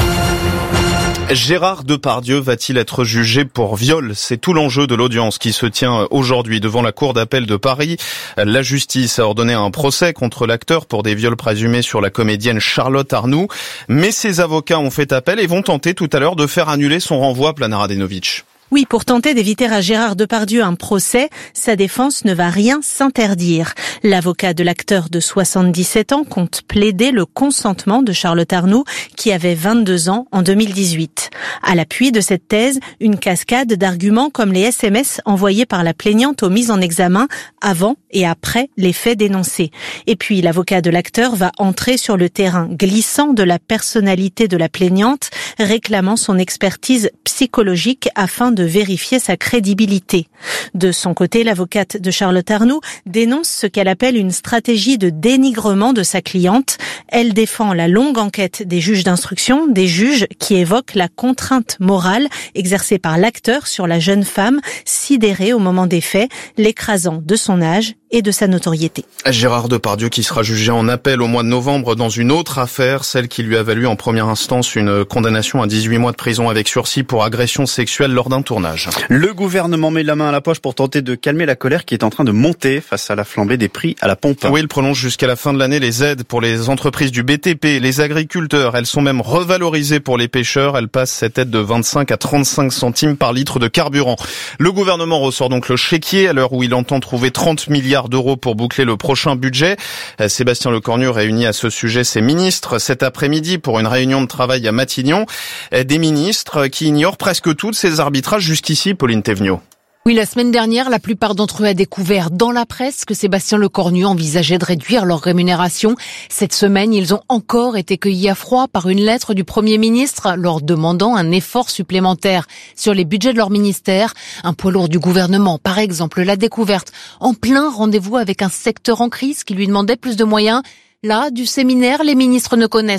Gérard Depardieu va-t-il être jugé pour viol? C'est tout l'enjeu de l'audience qui se tient aujourd'hui devant la Cour d'appel de Paris. La justice a ordonné un procès contre l'acteur pour des viols présumés sur la comédienne Charlotte Arnoult. Mais ses avocats ont fait appel et vont tenter tout à l'heure de faire annuler son renvoi, Plana Radenovic. Oui, pour tenter d'éviter à Gérard Depardieu un procès, sa défense ne va rien s'interdire. L'avocat de l'acteur de soixante-dix-sept ans compte plaider le consentement de Charlotte Arnoult, qui avait vingt-deux ans en deux mille dix-huit. À l'appui de cette thèse, une cascade d'arguments comme les S M S envoyés par la plaignante aux mises en examen avant et après les faits dénoncés. Et puis, l'avocat de l'acteur va entrer sur le terrain glissant de la personnalité de la plaignante, réclamant son expertise psychologique afin de de vérifier sa crédibilité. De son côté, l'avocate de Charlotte Arnoult dénonce ce qu'elle appelle une stratégie de dénigrement de sa cliente. Elle défend la longue enquête des juges d'instruction, des juges qui évoquent la contrainte morale exercée par l'acteur sur la jeune femme, sidérée au moment des faits, l'écrasant de son âge et de sa notoriété. Gérard Depardieu qui sera jugé en appel au mois de novembre dans une autre affaire, celle qui lui a valu en première instance une condamnation à dix-huit mois de prison avec sursis pour agression sexuelle lors d'un tournage. Le gouvernement met la main à la poche pour tenter de calmer la colère qui est en train de monter face à la flambée des prix à la pompe. Oui, il prolonge jusqu'à la fin de l'année les aides pour les entreprises du B T P, les agriculteurs. Elles sont même revalorisées pour les pêcheurs. Elles passent cette aide de vingt-cinq à trente-cinq centimes par litre de carburant. Le gouvernement ressort donc le chéquier à l'heure où il entend trouver trente milliards d'euros pour boucler le prochain budget. Sébastien Lecornu réunit à ce sujet ses ministres cet après-midi pour une réunion de travail à Matignon. Des ministres qui ignorent presque tous ces arbitrages jusqu'ici, Pauline Thévenot. Oui, la semaine dernière, la plupart d'entre eux a découvert dans la presse que Sébastien Lecornu envisageait de réduire leur rémunération. Cette semaine, ils ont encore été cueillis à froid par une lettre du Premier ministre leur demandant un effort supplémentaire sur les budgets de leur ministère. Un poids lourd du gouvernement, par exemple, l'a découverte en plein rendez-vous avec un secteur en crise qui lui demandait plus de moyens. Là, du séminaire, les ministres ne connaissent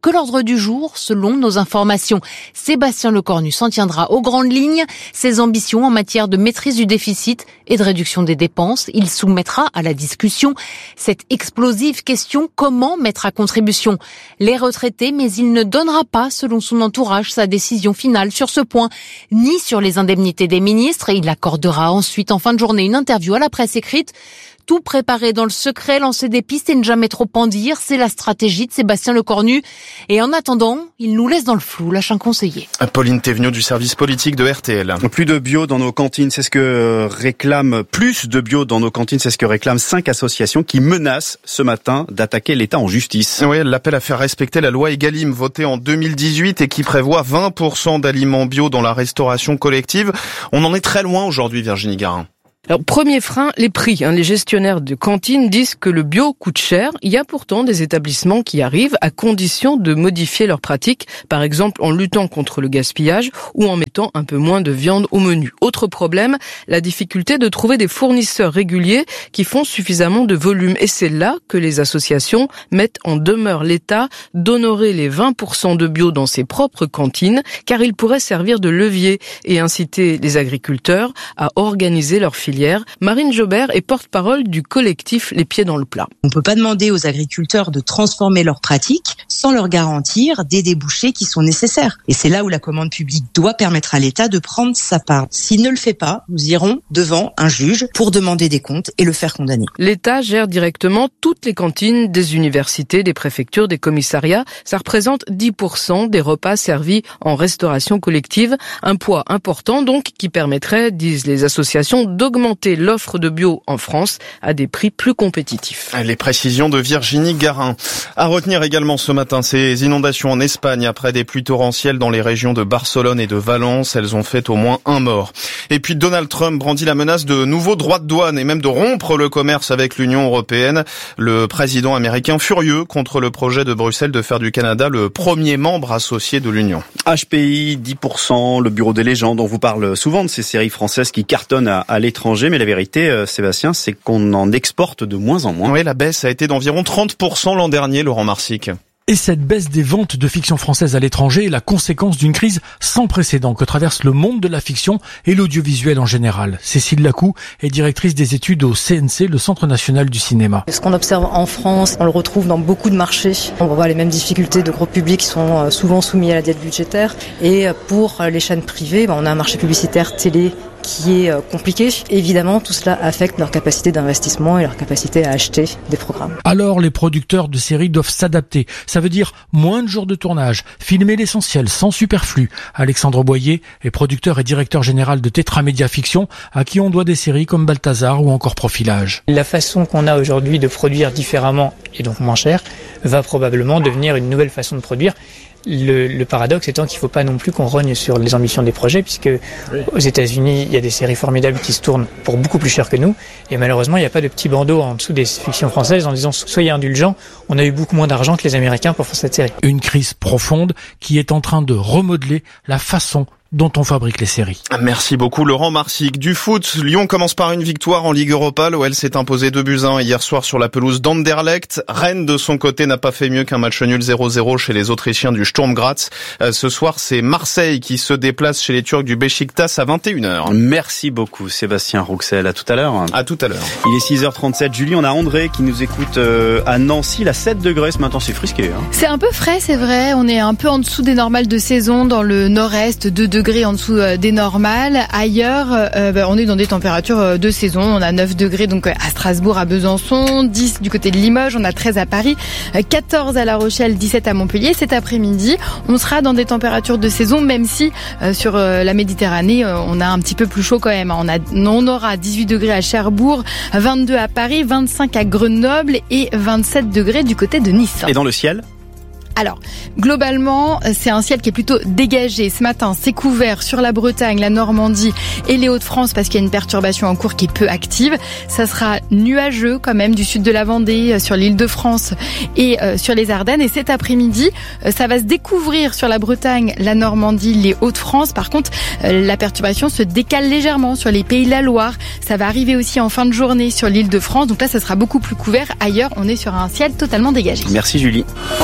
que l'ordre du jour, selon nos informations. Sébastien Lecornu s'en tiendra aux grandes lignes. Ses ambitions en matière de maîtrise du déficit et de réduction des dépenses, il soumettra à la discussion cette explosive question: comment mettre à contribution les retraités? Mais il ne donnera pas, selon son entourage, sa décision finale sur ce point, ni sur les indemnités des ministres. Et il accordera ensuite en fin de journée une interview à la presse écrite. Tout préparé dans le secret, lancer des pistes et ne jamais trop en dire, c'est la stratégie de Sébastien Lecornu. Et en attendant, il nous laisse dans le flou, lâche un conseiller. Pauline Thévenoud du service politique de R T L. Plus de bio dans nos cantines, c'est ce que réclame, plus de bio dans nos cantines, c'est ce que réclament cinq associations qui menacent ce matin d'attaquer l'État en justice. Oui, elle l'appelle à faire respecter la loi Egalim votée en deux mille dix-huit et qui prévoit vingt pour cent d'aliments bio dans la restauration collective. On en est très loin aujourd'hui, Virginie Garin. Alors, premier frein, les prix. Hein. Les gestionnaires de cantines disent que le bio coûte cher. Il y a pourtant des établissements qui arrivent à condition de modifier leurs pratiques, par exemple en luttant contre le gaspillage ou en mettant un peu moins de viande au menu. Autre problème, la difficulté de trouver des fournisseurs réguliers qui font suffisamment de volume. Et c'est là que les associations mettent en demeure l'État d'honorer les vingt pour cent de bio dans ses propres cantines, car il pourrait servir de levier et inciter les agriculteurs à organiser leur filière. Marine Jobert est porte-parole du collectif Les Pieds dans le Plat. On ne peut pas demander aux agriculteurs de transformer leurs pratiques sans leur garantir des débouchés qui sont nécessaires. Et c'est là où la commande publique doit permettre à l'État de prendre sa part. S'il ne le fait pas, nous irons devant un juge pour demander des comptes et le faire condamner. L'État gère directement toutes les cantines des universités, des préfectures, des commissariats. Ça représente dix pour cent des repas servis en restauration collective. Un poids important donc qui permettrait, disent les associations, d'augmenter l'offre de bio en France à des prix plus compétitifs. Les précisions de Virginie Garin. À retenir également ce matin, ces inondations en Espagne après des pluies torrentielles dans les régions de Barcelone et de Valence. Elles ont fait au moins un mort. Et puis Donald Trump brandit la menace de nouveaux droits de douane et même de rompre le commerce avec l'Union européenne. Le président américain furieux contre le projet de Bruxelles de faire du Canada le premier membre associé de l'Union. H P I, dix pour cent, le bureau des légendes, on vous parle souvent de ces séries françaises qui cartonnent à, à l'étranger. Mais la vérité, euh, Sébastien, c'est qu'on en exporte de moins en moins. Oui, la baisse a été d'environ trente pour cent l'an dernier, Laurent Marsic. Et cette baisse des ventes de fiction française à l'étranger est la conséquence d'une crise sans précédent que traverse le monde de la fiction et l'audiovisuel en général. Cécile Lacou est directrice des études au C N C, le Centre national du cinéma. Ce qu'on observe en France, on le retrouve dans beaucoup de marchés. On voit les mêmes difficultés de gros publics qui sont souvent soumis à la dette budgétaire. Et pour les chaînes privées, on a un marché publicitaire télé qui est compliqué. Évidemment, tout cela affecte leur capacité d'investissement et leur capacité à acheter des programmes. Alors, les producteurs de séries doivent s'adapter. Ça veut dire moins de jours de tournage, filmer l'essentiel sans superflu. Alexandre Boyer est producteur et directeur général de Tetra Media Fiction, à qui on doit des séries comme Balthazar ou encore Profilage. La façon qu'on a aujourd'hui de produire différemment et donc moins cher va probablement devenir une nouvelle façon de produire. Le, le paradoxe étant qu'il ne faut pas non plus qu'on rogne sur les ambitions des projets, puisque oui. Aux États-Unis, il y a des séries formidables qui se tournent pour beaucoup plus cher que nous, et malheureusement, il n'y a pas de petit bandeau en dessous des fictions françaises en disant soyez indulgents, on a eu beaucoup moins d'argent que les Américains pour faire cette série. Une crise profonde qui est en train de remodeler la façon dont on fabrique les séries. Merci beaucoup Laurent Marsic. Du foot, Lyon commence par une victoire en Ligue Europa. L'O L s'est imposé deux buts à un hier soir sur la pelouse d'Anderlecht. Rennes, de son côté, n'a pas fait mieux qu'un match nul zéro zéro chez les Autrichiens du Sturm Graz. Ce soir, c'est Marseille qui se déplace chez les Turcs du Beşiktaş à vingt et une heures. Merci beaucoup Sébastien Rouxel. À tout à l'heure. À tout à l'heure. Il est six heures trente-sept. Julie, on a André qui nous écoute à Nancy. À sept degrés ce matin, c'est frisqué. Hein. C'est un peu frais, c'est vrai. On est un peu en dessous des normales de saison dans le nord-est, deux degrés en dessous des normales. Ailleurs, euh, bah, on est dans des températures de saison. On a neuf degrés donc à Strasbourg, à Besançon, dix du côté de Limoges, on a treize à Paris, quatorze à La Rochelle, dix-sept à Montpellier. Cet après-midi, on sera dans des températures de saison, même si euh, sur euh, la Méditerranée, euh, on a un petit peu plus chaud quand même. On, a, on aura dix-huit degrés à Cherbourg, vingt-deux à Paris, vingt-cinq à Grenoble et vingt-sept degrés du côté de Nice. Et dans le ciel ? Alors, globalement, c'est un ciel qui est plutôt dégagé. Ce matin, c'est couvert sur la Bretagne, la Normandie et les Hauts-de-France parce qu'il y a une perturbation en cours qui est peu active. Ça sera nuageux quand même du sud de la Vendée, sur l'île de France et euh, sur les Ardennes. Et cet après-midi, euh, ça va se découvrir sur la Bretagne, la Normandie, les Hauts-de-France. Par contre, euh, la perturbation se décale légèrement sur les Pays de la Loire. Ça va arriver aussi en fin de journée sur l'île de France. Donc là, ça sera beaucoup plus couvert. Ailleurs, on est sur un ciel totalement dégagé. Merci Julie.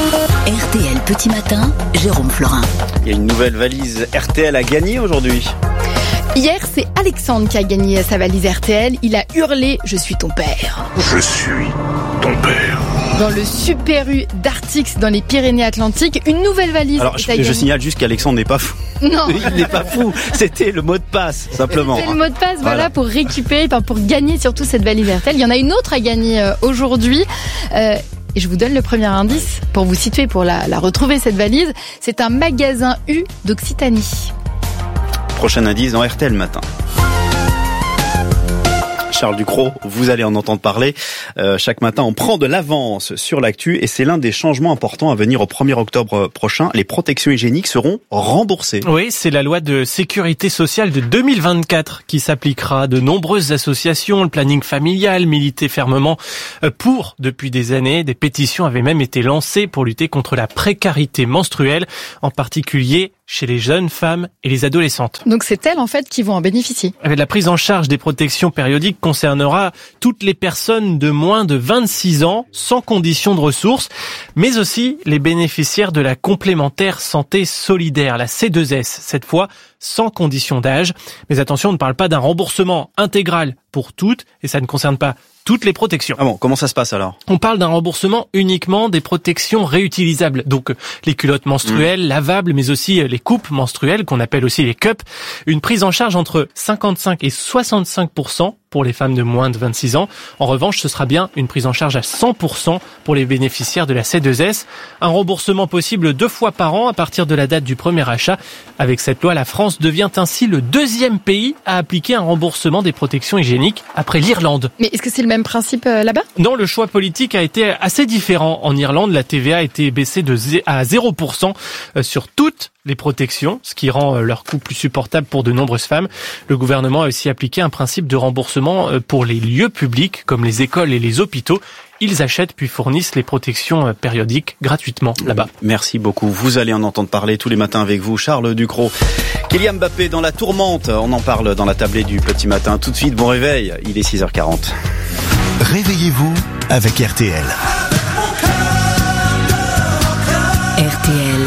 R T L Petit Matin, Jérôme Florin. Il y a une nouvelle valise R T L à gagner aujourd'hui. Hier, c'est Alexandre qui a gagné sa valise R T L. Il a hurlé « Je suis ton père ». Je suis ton père. Dans le Super U d'Artix, dans les Pyrénées-Atlantiques, une nouvelle valise Alors, est je, à je gagner. signale juste qu'Alexandre n'est pas fou. Non. Il n'est pas fou. C'était le mot de passe, simplement. C'est le mot de passe, voilà, Voilà. pour récupérer, enfin, pour gagner surtout cette valise R T L. Il y en a une autre à gagner euh, aujourd'hui. Euh, Et je vous donne le premier indice pour vous situer, pour la, la retrouver, cette valise. C'est un magasin U d'Occitanie. Prochain indice dans R T L Matin. Charles Ducrot, vous allez en entendre parler. Euh, chaque matin, on prend de l'avance sur l'actu et c'est l'un des changements importants à venir au premier octobre prochain. Les protections hygiéniques seront remboursées. Oui, c'est la loi de sécurité sociale de deux mille vingt-quatre qui s'appliquera à de nombreuses associations. Le planning familial militait fermement pour, depuis des années. Des pétitions avaient même été lancées pour lutter contre la précarité menstruelle, en particulier chez les jeunes femmes et les adolescentes. Donc c'est elles en fait qui vont en bénéficier. La prise en charge des protections périodiques concernera toutes les personnes de moins de vingt-six ans sans condition de ressources, mais aussi les bénéficiaires de la complémentaire santé solidaire, la C deux S, cette fois sans condition d'âge. Mais attention, on ne parle pas d'un remboursement intégral pour toutes, et ça ne concerne pas toutes les protections. Ah bon, comment ça se passe alors ? On parle d'un remboursement uniquement des protections réutilisables, donc les culottes menstruelles, mmh. lavables, mais aussi les coupes menstruelles, qu'on appelle aussi les cups. Une prise en charge entre cinquante-cinq et soixante-cinq pour cent pour les femmes de moins de vingt-six ans. En revanche, ce sera bien une prise en charge à cent pour cent pour les bénéficiaires de la C deux S. Un remboursement possible deux fois par an à partir de la date du premier achat. Avec cette loi, la France devient ainsi le deuxième pays à appliquer un remboursement des protections hygiéniques après l'Irlande. Mais est-ce que c'est le même principe euh, là-bas ? Non, le choix politique a été assez différent. En Irlande, la T V A a été baissée de zé- à zéro pour cent sur toutes les protections, ce qui rend leur coût plus supportable pour de nombreuses femmes. Le gouvernement a aussi appliqué un principe de remboursement pour les lieux publics, comme les écoles et les hôpitaux. Ils achètent puis fournissent les protections périodiques gratuitement là-bas. Merci beaucoup. Vous allez en entendre parler tous les matins avec vous, Charles Ducrot. Kylian Mbappé dans la tourmente. On en parle dans la tablée du Petit Matin. Tout de suite, bon réveil. Il est six heures quarante. Réveillez-vous avec R T L. R T L.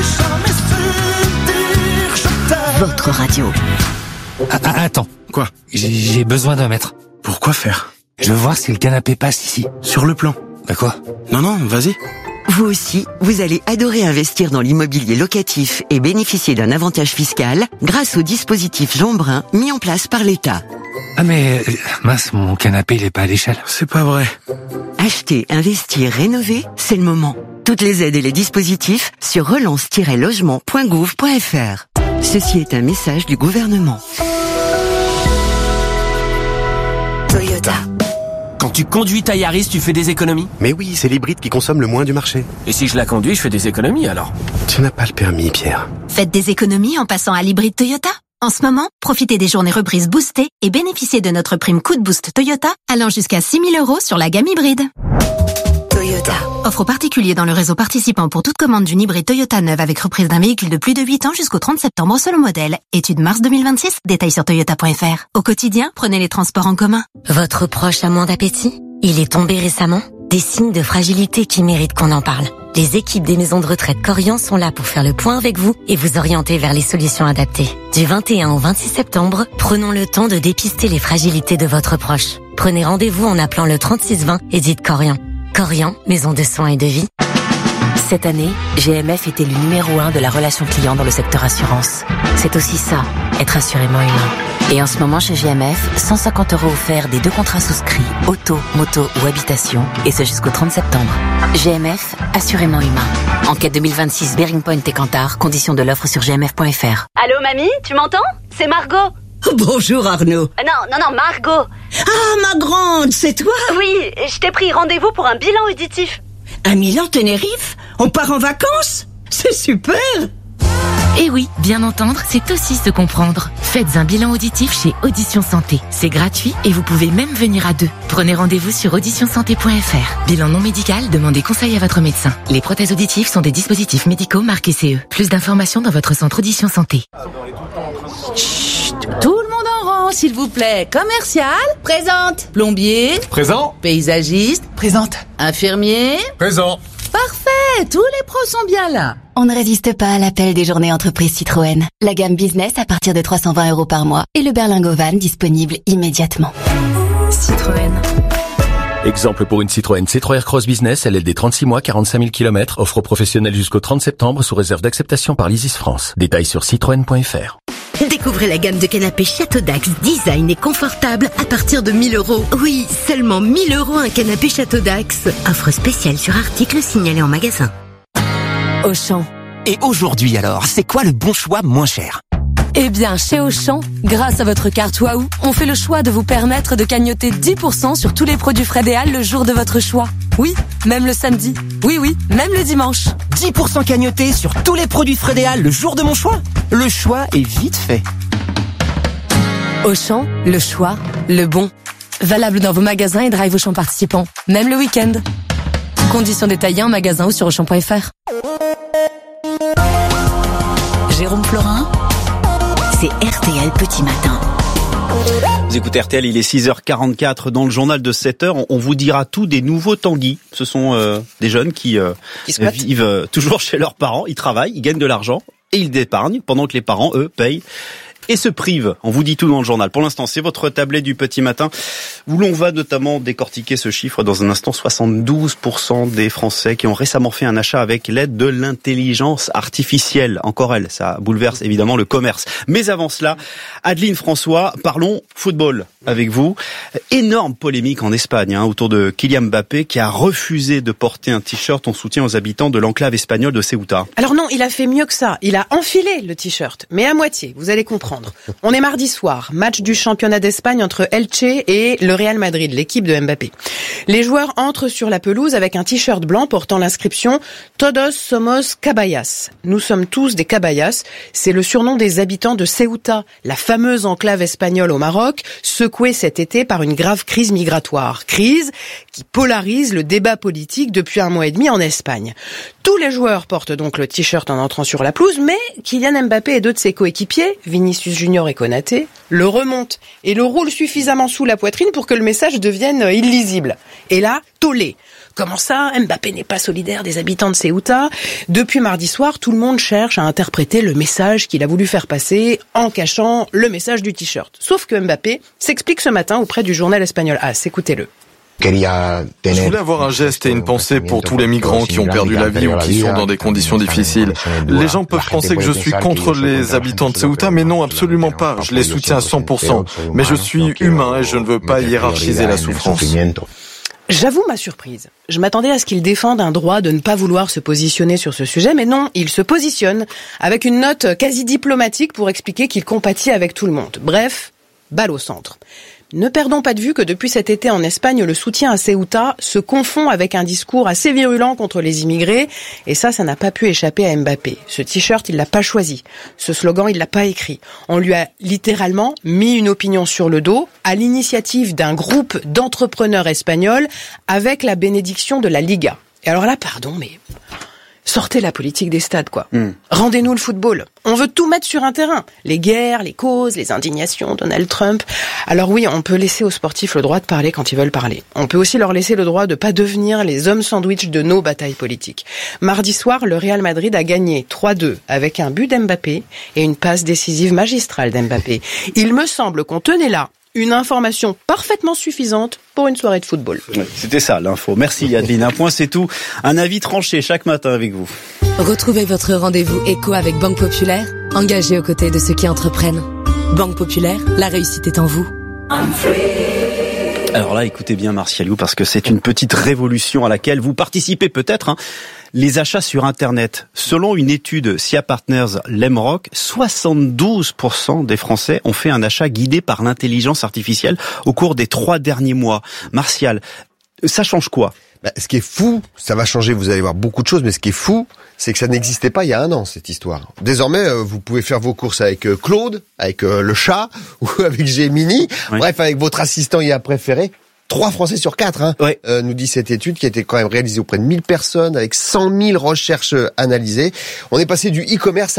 Votre radio. Ah, ah, attends. Quoi ? J'ai, j'ai besoin d'un mètre. Pourquoi faire ? Je veux voir si le canapé passe ici. Sur le plan. Bah quoi ? Non, non, vas-y. Vous aussi, vous allez adorer investir dans l'immobilier locatif et bénéficier d'un avantage fiscal grâce au dispositif Jean Brun mis en place par l'État. Ah mais, euh, mince, mon canapé il est pas à l'échelle. C'est pas vrai. Acheter, investir, rénover, c'est le moment. Toutes les aides et les dispositifs sur relance tiret logement point gouv point f r. Ceci est un message du gouvernement. Toyota. Quand tu conduis ta Yaris, tu fais des économies ? Mais oui, c'est l'hybride qui consomme le moins du marché. Et si je la conduis, je fais des économies alors ? Tu n'as pas le permis, Pierre. Faites des économies en passant à l'hybride Toyota. En ce moment, profitez des journées reprises boostées et bénéficiez de notre prime coup de boost Toyota allant jusqu'à six mille euros sur la gamme hybride. Toyota. Offre aux particuliers dans le réseau participant pour toute commande d'une hybride Toyota neuve avec reprise d'un véhicule de plus de huit ans jusqu'au trente septembre selon modèle. Étude mars deux mille vingt-six, détails sur toyota point f r. Au quotidien, prenez les transports en commun. Votre proche a moins d'appétit ? Il est tombé récemment ? Des signes de fragilité qui méritent qu'on en parle. Les équipes des maisons de retraite Corian sont là pour faire le point avec vous et vous orienter vers les solutions adaptées. Du vingt et un au vingt-six septembre, prenons le temps de dépister les fragilités de votre proche. Prenez rendez-vous en appelant le trente-six vingt et dites Corian. Corian, maison de soins et de vie. Cette année, G M F était le numéro un de la relation client dans le secteur assurance. C'est aussi ça, être assurément humain. Et en ce moment chez G M F, cent cinquante euros offerts des deux contrats souscrits, auto, moto ou habitation, et ce jusqu'au trente septembre. G M F, assurément humain. Enquête deux mille vingt-six, Bearing Point et Kantar, conditions de l'offre sur g m f point f r. Allô mamie, tu m'entends ? C'est Margot. Bonjour Arnaud. Euh, non, non, non, Margot. Ah, ma grande, c'est toi ? Oui, je t'ai pris rendez-vous pour un bilan auditif. Un Milan Tenerife ? On part en vacances ? C'est super ! Et oui, bien entendre, c'est aussi se comprendre. Faites un bilan auditif chez Audition Santé. C'est gratuit et vous pouvez même venir à deux. Prenez rendez-vous sur audition santé point f r. Bilan non médical, demandez conseil à votre médecin. Les prothèses auditives sont des dispositifs médicaux marqués C E. Plus d'informations dans votre centre Audition Santé. Chut, tout le monde en rang, s'il vous plaît. Commercial, présente. Plombier, présent. Paysagiste, présente. Infirmier, présent. Parfait. tous les pros sont bien là. On ne résiste pas à l'appel des journées entreprises Citroën. La gamme business à partir de trois cent vingt euros par mois et le Berlingo Van disponible immédiatement. Citroën. Exemple pour une Citroën C trois Aircross Business, L L D trente-six mois, quarante-cinq mille kilomètres, offre aux professionnels jusqu'au trente septembre sous réserve d'acceptation par l'Isis France. Détails sur citroën point f r. Découvrez la gamme de canapés Château d'Axe, design et confortable à partir de mille euros. Oui, seulement mille euros un canapé Château d'Axe. Offre spéciale sur article signalé en magasin. Auchan. Et aujourd'hui alors, c'est quoi le bon choix moins cher ? Eh bien, chez Auchan, grâce à votre carte Waouh, on fait le choix de vous permettre de cagnotter dix pour cent sur tous les produits Frédéal le jour de votre choix. Oui, même le samedi. Oui, oui, même le dimanche. dix pour cent cagnotés sur tous les produits Frédéal le jour de mon choix. Le choix est vite fait. Auchan, le choix, le bon. Valable dans vos magasins et drive Auchan participants, même le week-end. Conditions détaillées en magasin ou sur auchan point f r. Jérôme Florin, c'est R T L Petit Matin. Vous écoutez R T L, il est six heures quarante-quatre. Dans le journal de sept heures, on vous dira tout des nouveaux Tanguy. Ce sont euh, des jeunes qui, euh, qui vivent euh, toujours chez leurs parents. Ils travaillent, ils gagnent de l'argent et ils épargnent pendant que les parents, eux, payent et se privent. On vous dit tout dans le journal. Pour l'instant, c'est votre tablet du petit matin où l'on va notamment décortiquer ce chiffre dans un instant. soixante-douze pour cent des Français qui ont récemment fait un achat avec l'aide de l'intelligence artificielle. Encore elle, ça bouleverse évidemment le commerce. Mais avant cela, Adeline François, parlons football avec vous. Énorme polémique en Espagne hein, autour de Kylian Mbappé qui a refusé de porter un t-shirt en soutien aux habitants de l'enclave espagnole de Ceuta. Alors non, il a fait mieux que ça. Il a enfilé le t-shirt, mais à moitié, vous allez comprendre. On est mardi soir, match du championnat d'Espagne entre Elche et le Real Madrid, l'équipe de Mbappé. Les joueurs entrent sur la pelouse avec un t-shirt blanc portant l'inscription « Todos somos caballas ». Nous sommes tous des caballas. C'est le surnom des habitants de Ceuta, la fameuse enclave espagnole au Maroc, secouée cet été par une grave crise migratoire. Crise qui polarise le débat politique depuis un mois et demi en Espagne. Tous les joueurs portent donc le t-shirt en entrant sur la pelouse, mais Kylian Mbappé et deux de ses coéquipiers, Vinicius Junior et Konaté, le remontent et le roulent suffisamment sous la poitrine pour que le message devienne illisible. Et là, tollé. Comment ça, Mbappé n'est pas solidaire des habitants de Ceuta ? Depuis mardi soir, tout le monde cherche à interpréter le message qu'il a voulu faire passer en cachant le message du t-shirt. Sauf que Mbappé s'explique ce matin auprès du journal espagnol AS. Écoutez-le. Je voulais avoir un geste et une pensée pour tous les migrants qui ont perdu la vie ou qui sont dans des conditions difficiles. Les gens peuvent penser que je suis contre les habitants de Ceuta, mais non, absolument pas. Je les soutiens à cent pour cent. Mais je suis humain et je ne veux pas hiérarchiser la souffrance. J'avoue ma surprise. Je m'attendais à ce qu'il défende un droit de ne pas vouloir se positionner sur ce sujet, mais non, il se positionne avec une note quasi diplomatique pour expliquer qu'il compatit avec tout le monde. Bref, balle au centre. Ne perdons pas de vue que depuis cet été en Espagne, le soutien à Ceuta se confond avec un discours assez virulent contre les immigrés. Et ça, ça n'a pas pu échapper à Mbappé. Ce t-shirt, il l'a pas choisi. Ce slogan, il l'a pas écrit. On lui a littéralement mis une opinion sur le dos à l'initiative d'un groupe d'entrepreneurs espagnols avec la bénédiction de la Liga. Et alors là, pardon, mais... sortez la politique des stades, quoi. Mm. Rendez-nous le football. On veut tout mettre sur un terrain. Les guerres, les causes, les indignations, Donald Trump. Alors oui, on peut laisser aux sportifs le droit de parler quand ils veulent parler. On peut aussi leur laisser le droit de pas devenir les hommes sandwich de nos batailles politiques. Mardi soir, le Real Madrid a gagné trois deux avec un but d'Mbappé et une passe décisive magistrale d'Mbappé. Il me semble qu'on tenait là une information parfaitement suffisante pour une soirée de football. C'était ça l'info. Merci Adeline. Un point, c'est tout. Un avis tranché chaque matin avec vous. Retrouvez votre rendez-vous éco avec Banque Populaire, engagée aux côtés de ceux qui entreprennent. Banque Populaire, la réussite est en vous. Alors là, écoutez bien Martialou, parce que c'est une petite révolution à laquelle vous participez peut-être. Hein. Les achats sur Internet. Selon une étude S I A Partners Lemrock, soixante-douze pour cent des Français ont fait un achat guidé par l'intelligence artificielle au cours des trois derniers mois. Martial, ça change quoi ? Bah, ce qui est fou, ça va changer, vous allez voir beaucoup de choses, mais ce qui est fou, c'est que ça n'existait pas il y a un an, cette histoire. Désormais, euh, vous pouvez faire vos courses avec euh, Claude, avec euh, le chat, ou avec Gemini, oui. Bref, avec votre assistant I A préféré. Trois Français sur quatre, hein, oui. euh, nous dit cette étude qui a été quand même réalisée auprès de mille personnes avec cent mille recherches analysées. On est passé du e-commerce à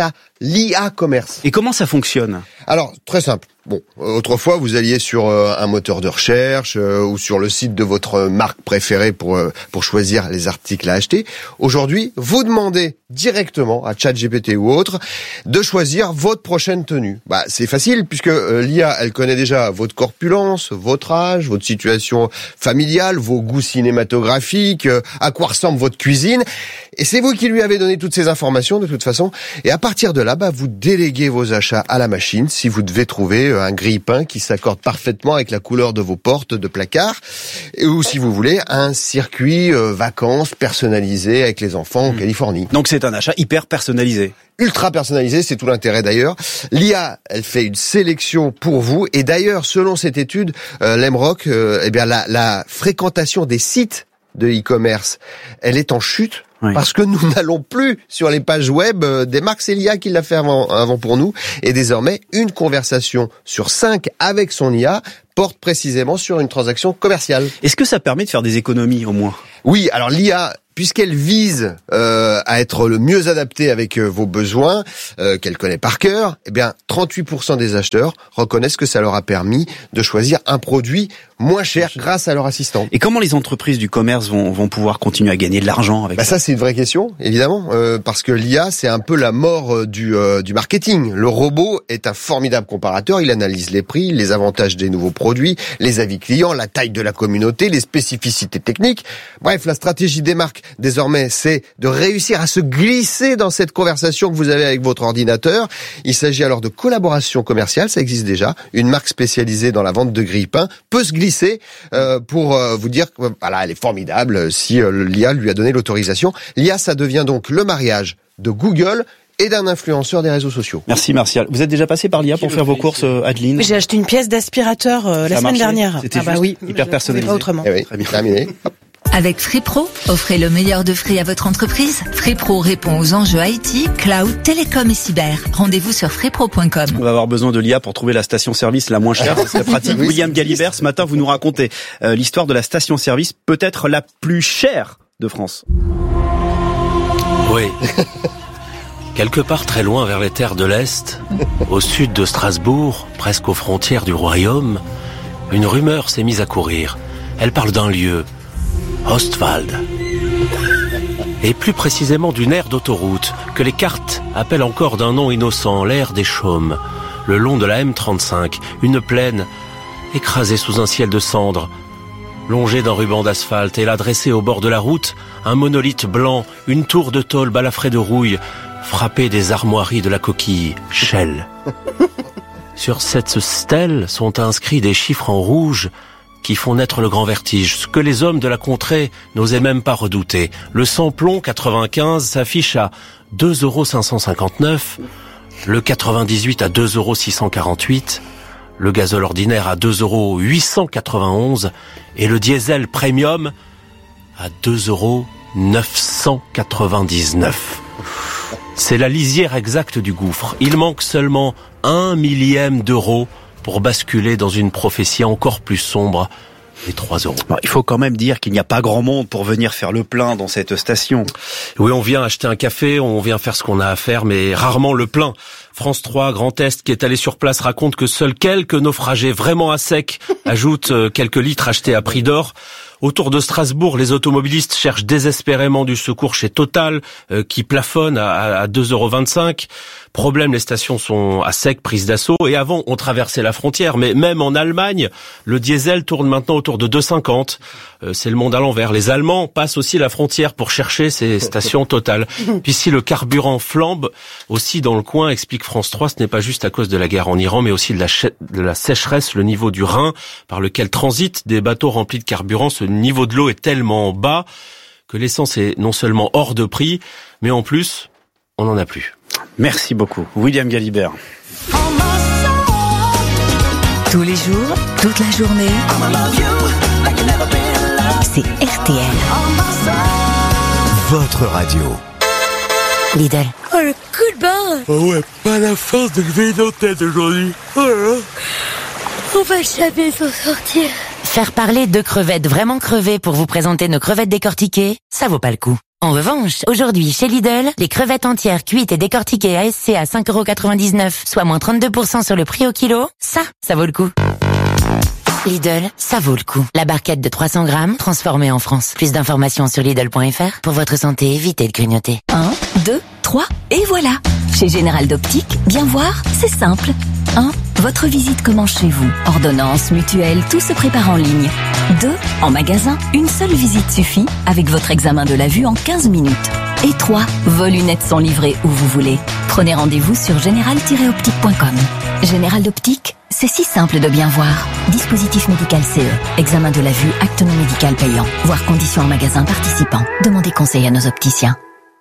l'I A commerce. Et comment ça fonctionne ? Alors, très simple. Bon, autrefois, vous alliez sur euh, un moteur de recherche euh, ou sur le site de votre marque préférée pour euh, pour choisir les articles à acheter. Aujourd'hui, vous demandez directement à ChatGPT ou autre de choisir votre prochaine tenue. Bah, c'est facile puisque euh, l'I A, elle connaît déjà votre corpulence, votre âge, votre situation familiale, vos goûts cinématographiques, euh, à quoi ressemble votre cuisine. Et c'est vous qui lui avez donné toutes ces informations de toute façon. Et à partir de là, bah, vous déléguez vos achats à la machine si vous devez trouver un grille-pain qui s'accorde parfaitement avec la couleur de vos portes de placard, ou si vous voulez un circuit euh, vacances personnalisé avec les enfants en mmh. Californie. Donc c'est un achat hyper personnalisé. Ultra personnalisé, c'est tout l'intérêt d'ailleurs. L'I A, elle fait une sélection pour vous, et d'ailleurs, selon cette étude, euh, l'Emrock, euh, eh bien la, la fréquentation des sites de e-commerce, elle est en chute. Oui. Parce que nous n'allons plus sur les pages web des marques, c'est l'I A qui l'a fait avant, avant pour nous. Et désormais, une conversation sur cinq avec son I A porte précisément sur une transaction commerciale. Est-ce que ça permet de faire des économies au moins ? Oui, alors l'I A, puisqu'elle vise euh, à être le mieux adaptée avec euh, vos besoins, euh, qu'elle connaît par cœur, eh bien trente-huit pour cent des acheteurs reconnaissent que ça leur a permis de choisir un produit moins cher grâce à leur assistant. Et comment les entreprises du commerce vont, vont pouvoir continuer à gagner de l'argent avec bah ça ? Ça, c'est une vraie question, évidemment, euh, parce que l'I A, c'est un peu la mort du, euh, du marketing. Le robot est un formidable comparateur, il analyse les prix, les avantages des nouveaux produits, les avis clients, la taille de la communauté, les spécificités techniques. Bref, la stratégie des marques, désormais, c'est de réussir à se glisser dans cette conversation que vous avez avec votre ordinateur. Il s'agit alors de collaboration commerciale, ça existe déjà. Une marque spécialisée dans la vente de grille-pain peut se glisser euh, pour euh, vous dire que voilà, elle est formidable si euh, l'I A lui a donné l'autorisation. L'I A, ça devient donc le mariage de Google et d'un influenceur des réseaux sociaux. Merci Martial. Vous êtes déjà passé par l'I A pour faire vos courses, Adeline ? J'ai acheté une pièce d'aspirateur euh, la semaine dernière. C'était ah bah oui, hyper personnalisé. Pas autrement. Eh oui, très bien. Terminé. Avec Free-Pro, offrez le meilleur de Free à votre entreprise. Free-Pro répond aux enjeux I T, cloud, télécom et cyber. Rendez-vous sur freepro point com. On va avoir besoin de l'I A pour trouver la station-service la moins chère. C'est pratique. Oui, William Galibert, ce matin, vous nous racontez euh, l'histoire de la station-service peut-être la plus chère de France. Oui. Quelque part très loin vers les terres de l'Est, au sud de Strasbourg, presque aux frontières du royaume, une rumeur s'est mise à courir. Elle parle d'un lieu, Ostwald. Et plus précisément d'une aire d'autoroute, que les cartes appellent encore d'un nom innocent, l'aire des Chaumes. Le long de la M trente-cinq, une plaine écrasée sous un ciel de cendres, longée d'un ruban d'asphalte, et là dressée au bord de la route, un monolithe blanc, une tour de tôle balafrée de rouille, frappée des armoiries de la coquille Shell. Sur cette stèle sont inscrits des chiffres en rouge qui font naître le grand vertige, ce que les hommes de la contrée n'osaient même pas redouter. Le samplon quatre-vingt-quinze s'affiche à deux euros cinq cent cinquante-neuf, le quatre-vingt-dix-huit à deux euros six cent quarante-huit, le gazole ordinaire à deux euros huit cent quatre-vingt-onze et le diesel premium à deux euros neuf cent quatre-vingt-dix-neuf. C'est la lisière exacte du gouffre. Il manque seulement un millième d'euro pour basculer dans une prophétie encore plus sombre, les trois euros. Alors, il faut quand même dire qu'il n'y a pas grand monde pour venir faire le plein dans cette station. Oui, on vient acheter un café, on vient faire ce qu'on a à faire, mais rarement le plein. France trois, Grand Est, qui est allé sur place, raconte que seuls quelques naufragés vraiment à sec ajoutent quelques litres achetés à prix d'or. Autour de Strasbourg, les automobilistes cherchent désespérément du secours chez Total, euh, qui plafonne à, à deux euros vingt-cinq. Problème, les stations sont à sec, prises d'assaut. Et avant, on traversait la frontière. Mais même en Allemagne, le diesel tourne maintenant autour de deux euros cinquante. Euh, c'est le monde à l'envers. Les Allemands passent aussi la frontière pour chercher ces stations Total. Puis si le carburant flambe aussi dans le coin, explique France trois, ce n'est pas juste à cause de la guerre en Iran, mais aussi de la, ch- de la sécheresse. Le niveau du Rhin, par lequel transitent des bateaux remplis de carburant, ce niveau de l'eau est tellement bas que l'essence est non seulement hors de prix, mais en plus, on n'en a plus. Merci beaucoup, William Galibert. Tous les jours, toute la journée, c'est R T L. Votre radio. Lidl. Oh, le coup de barre. Oh ouais, pas la force de lever nos têtes aujourd'hui. Oh là là. On va jamais s'en sortir. Faire parler deux crevettes vraiment crevées pour vous présenter nos crevettes décortiquées, ça vaut pas le coup. En revanche, aujourd'hui, chez Lidl, les crevettes entières cuites et décortiquées A S C à cinq euros quatre-vingt-dix-neuf, soit moins trente-deux pour cent sur le prix au kilo, ça, ça vaut le coup. Lidl, ça vaut le coup. La barquette de trois cents grammes, transformée en France. Plus d'informations sur Lidl point F R. Pour votre santé, évitez de grignoter. un, deux, trois, et voilà. Chez Général d'Optique, bien voir, c'est simple. un. Votre visite commence chez vous. Ordonnance, mutuelle, tout se prépare en ligne. deux. En magasin, une seule visite suffit, avec votre examen de la vue en quinze minutes. Et trois. Vos lunettes sont livrées où vous voulez. Prenez rendez-vous sur général tiret optique point com. Général d'Optique, c'est si simple de bien voir. Dispositif médical C E. Examen de la vue, acte non médical payant. Voir conditions en magasin participant. Demandez conseil à nos opticiens.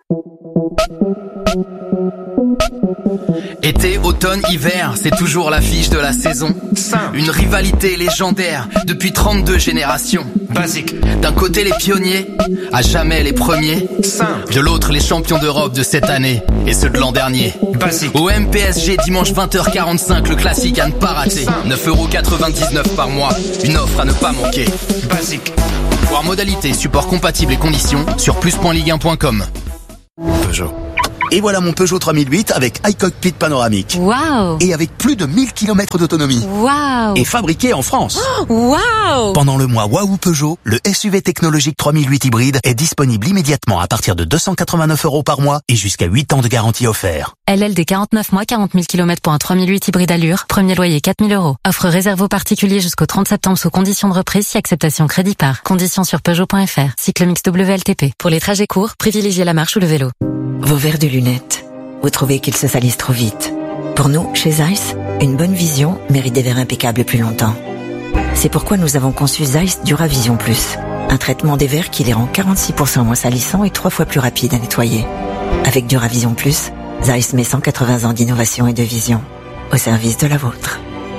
Été, automne, hiver, c'est toujours l'affiche de la saison. Une rivalité légendaire depuis trente-deux générations. Basique. D'un côté les pionniers, à jamais les premiers. De l'autre les champions d'Europe de cette année et ceux de l'an dernier. Basique. Au M P S G dimanche vingt heures quarante-cinq, le classique à ne pas rater. neuf euros quatre-vingt-dix-neuf par mois, une offre à ne pas manquer. Basique. Voir modalité, support compatible et conditions sur plus point ligue un point com. Peugeot. Et voilà mon Peugeot trois mille huit avec iCockpit panoramique. Waouh! Et avec plus de mille kilomètres d'autonomie. Waouh! Et fabriqué en France. Oh, waouh! Pendant le mois Waouh Peugeot, le S U V technologique trois mille huit hybride est disponible immédiatement à partir de deux cent quatre-vingt-neuf euros par mois et jusqu'à huit ans de garantie offert. L L D quarante-neuf mois, quarante mille kilomètres pour un trois mille huit hybride allure. Premier loyer quatre mille euros. Offre réservée aux particuliers jusqu'au trente septembre sous conditions de reprise si acceptation crédit par. Conditions sur Peugeot point F R. Cycle mix W L T P. Pour les trajets courts, privilégiez la marche ou le vélo. Vos verres de lunettes. Vous trouvez qu'ils se salissent trop vite. Pour nous, chez Zeiss, une bonne vision mérite des verres impeccables plus longtemps. C'est pourquoi nous avons conçu Zeiss Duravision Plus. Un traitement des verres qui les rend quarante-six pour cent moins salissants et trois fois plus rapides à nettoyer. Avec Duravision Plus, Zeiss met cent quatre-vingts ans d'innovation et de vision au service de la vôtre.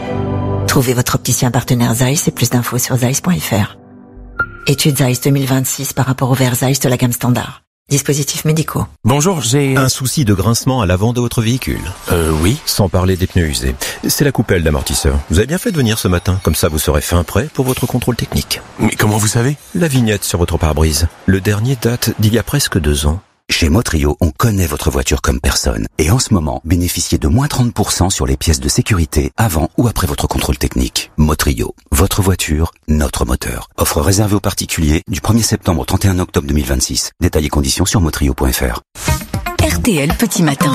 Trouvez votre opticien partenaire Zeiss et plus d'infos sur zeiss point F R. Étude Zeiss deux mille vingt-six par rapport aux verres Zeiss de la gamme standard. Dispositifs médicaux. Bonjour, j'ai un souci de grincement à l'avant de votre véhicule. Euh, oui. Sans parler des pneus usés. C'est la coupelle d'amortisseur. Vous avez bien fait de venir ce matin, comme ça vous serez fin prêt pour votre contrôle technique. Mais comment vous savez? La vignette sur votre pare-brise. Le dernier date d'il y a presque deux ans. Chez Motrio, on connaît votre voiture comme personne. Et en ce moment, bénéficiez de moins trente pour cent sur les pièces de sécurité avant ou après votre contrôle technique. Motrio, votre voiture, notre moteur. Offre réservée aux particuliers du premier septembre au trente et un octobre deux mille vingt-six. Détails et conditions sur motrio point F R. R T L Petit Matin.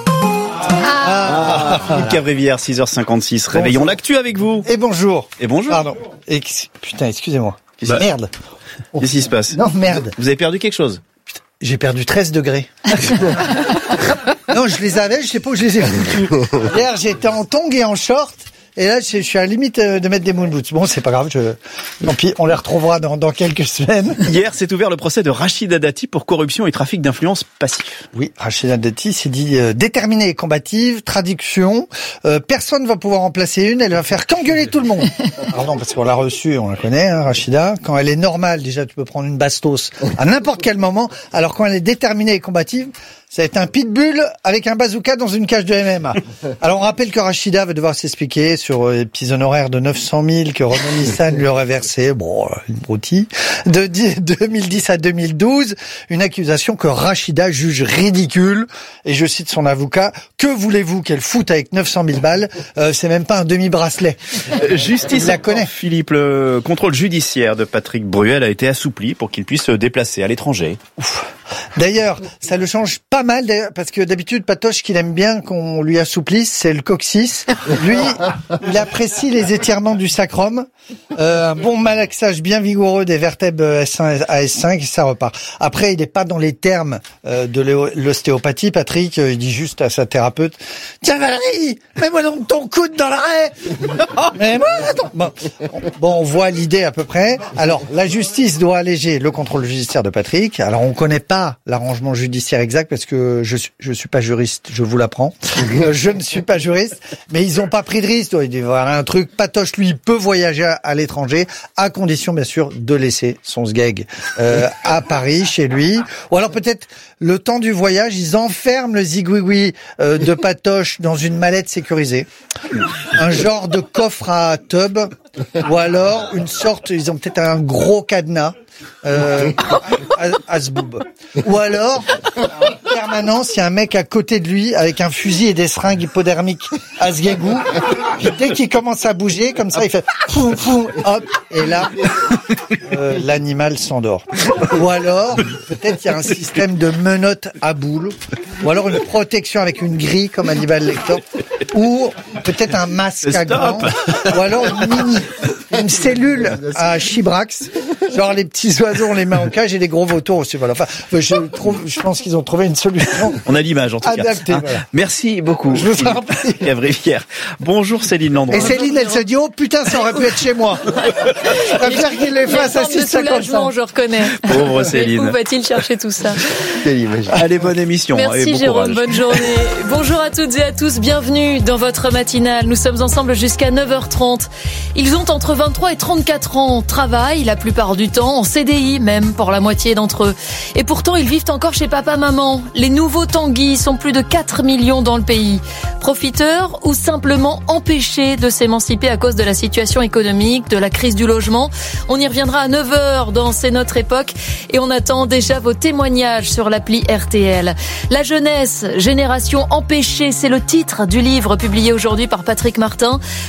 Ah, Philippe Cavrivière, six heures cinquante-six. Réveillons bonjour. L'actu avec vous. Et bonjour. Et bonjour. Pardon. Ex- Putain, excusez-moi. Bah, merde. Qu'est-ce qui se passe? Non, merde. Vous avez perdu quelque chose? J'ai perdu treize degrés. Non, je les avais, je sais pas où je les ai foutus. Hier, j'étais en tongs et en short. Et là, je suis à la limite de mettre des moon boots. Bon, c'est pas grave, je... tant pis, on les retrouvera dans, dans quelques semaines. Hier, s'est ouvert le procès de Rachida Dati pour corruption et trafic d'influence passif. Oui, Rachida Dati s'est dit euh, déterminée et combative, traduction, euh, personne ne va pouvoir en placer une, elle va faire qu'engueuler tout le monde. Pardon, parce qu'on l'a reçue, on la connaît, hein, Rachida. Quand elle est normale, déjà, tu peux prendre une bastos à n'importe quel moment. Alors quand elle est déterminée et combative, ça va être un pitbull avec un bazooka dans une cage de M M A. Alors on rappelle que Rachida va devoir s'expliquer sur les petits honoraires de neuf cent mille que Renault Nissan lui aurait versé, bon, une broutille, de deux mille dix à deux mille douze, une accusation que Rachida juge ridicule. Et je cite son avocat, que voulez-vous qu'elle foute avec neuf cent mille balles? euh, C'est même pas un demi-bracelet. Justice la connaît. Philippe, le contrôle judiciaire de Patrick Bruel a été assoupli pour qu'il puisse se déplacer à l'étranger. Ouf. D'ailleurs, ça le change pas mal, parce que d'habitude, Patoche, qu'il aime bien qu'on lui assouplisse, c'est le coccyx. Lui, il apprécie les étirements du sacrum, euh, un bon malaxage bien vigoureux des vertèbres S un à S cinq, et ça repart. Après, il n'est pas dans les termes euh, de l'ostéopathie, Patrick, il dit juste à sa thérapeute, « Tiens Valérie, mets-moi donc ton coude dans l'arrêt !» Mets-moi donc. Bon, bon, on voit l'idée à peu près. Alors, la justice doit alléger le contrôle judiciaire de Patrick. Alors, on connaît pas l'arrangement judiciaire exact parce que que je suis, je suis pas juriste, je vous l'apprends. Je ne suis pas juriste, mais ils ont pas pris de risque. Il doit y avoir un truc. Patoche, lui, peut voyager à l'étranger, à condition, bien sûr, de laisser son sgeg euh, à Paris, chez lui. Ou alors peut-être, le temps du voyage, ils enferment le zigouigoui euh, de Patoche dans une mallette sécurisée. Un genre de coffre à tub. Ou alors, une sorte, ils ont peut-être un gros cadenas. Euh, à, à ce boob. Ou alors, en permanence, il y a un mec à côté de lui avec un fusil et des seringues hypodermiques à ce gagou. Puis dès qu'il commence à bouger, comme ça, il fait fou, fou, hop, et là, euh, l'animal s'endort. Ou alors, peut-être il y a un système de menottes à boules. Ou alors une protection avec une grille comme Hannibal Lecter. Ou peut-être un masque à gants. Ou alors une mini, une cellule à chibrax. Genre les petits oiseaux, on les met en cage et les gros vautours aussi. Voilà. Enfin, je trouve, je pense qu'ils ont trouvé une solution. On a l'image en tout adaptée, cas. Hein. Voilà. Merci beaucoup. Je vous en prie. Gavrivière. Bonjour Céline Landron. Et Céline, elle se dit, oh putain, ça aurait pu être chez moi. Je préfère qu'il les fasse à six cinquante-cinq. Je reconnais. Pauvre Céline. Où va-t-il chercher tout ça? Allez, bonne émission. Merci et bon Jérôme, courage. bonne journée. Bonjour à toutes et à tous, bienvenue dans votre matinale. Nous sommes ensemble jusqu'à neuf heures trente. Ils ont entre vingt-trois et trente-quatre ans, travaillent la plupart du temps en C D I, même pour la moitié d'entre eux. Et pourtant, ils vivent encore chez papa-maman. Les nouveaux Tanguy sont plus de quatre millions dans le pays. Profiteurs ou simplement empêchés de s'émanciper à cause de la situation économique, de la crise du logement. On y reviendra à neuf heures dans C'est notre époque et on attend déjà vos témoignages sur l'appli R T L. La jeunesse, génération empêchée, c'est le titre du livre publié aujourd'hui par Patrick Martin.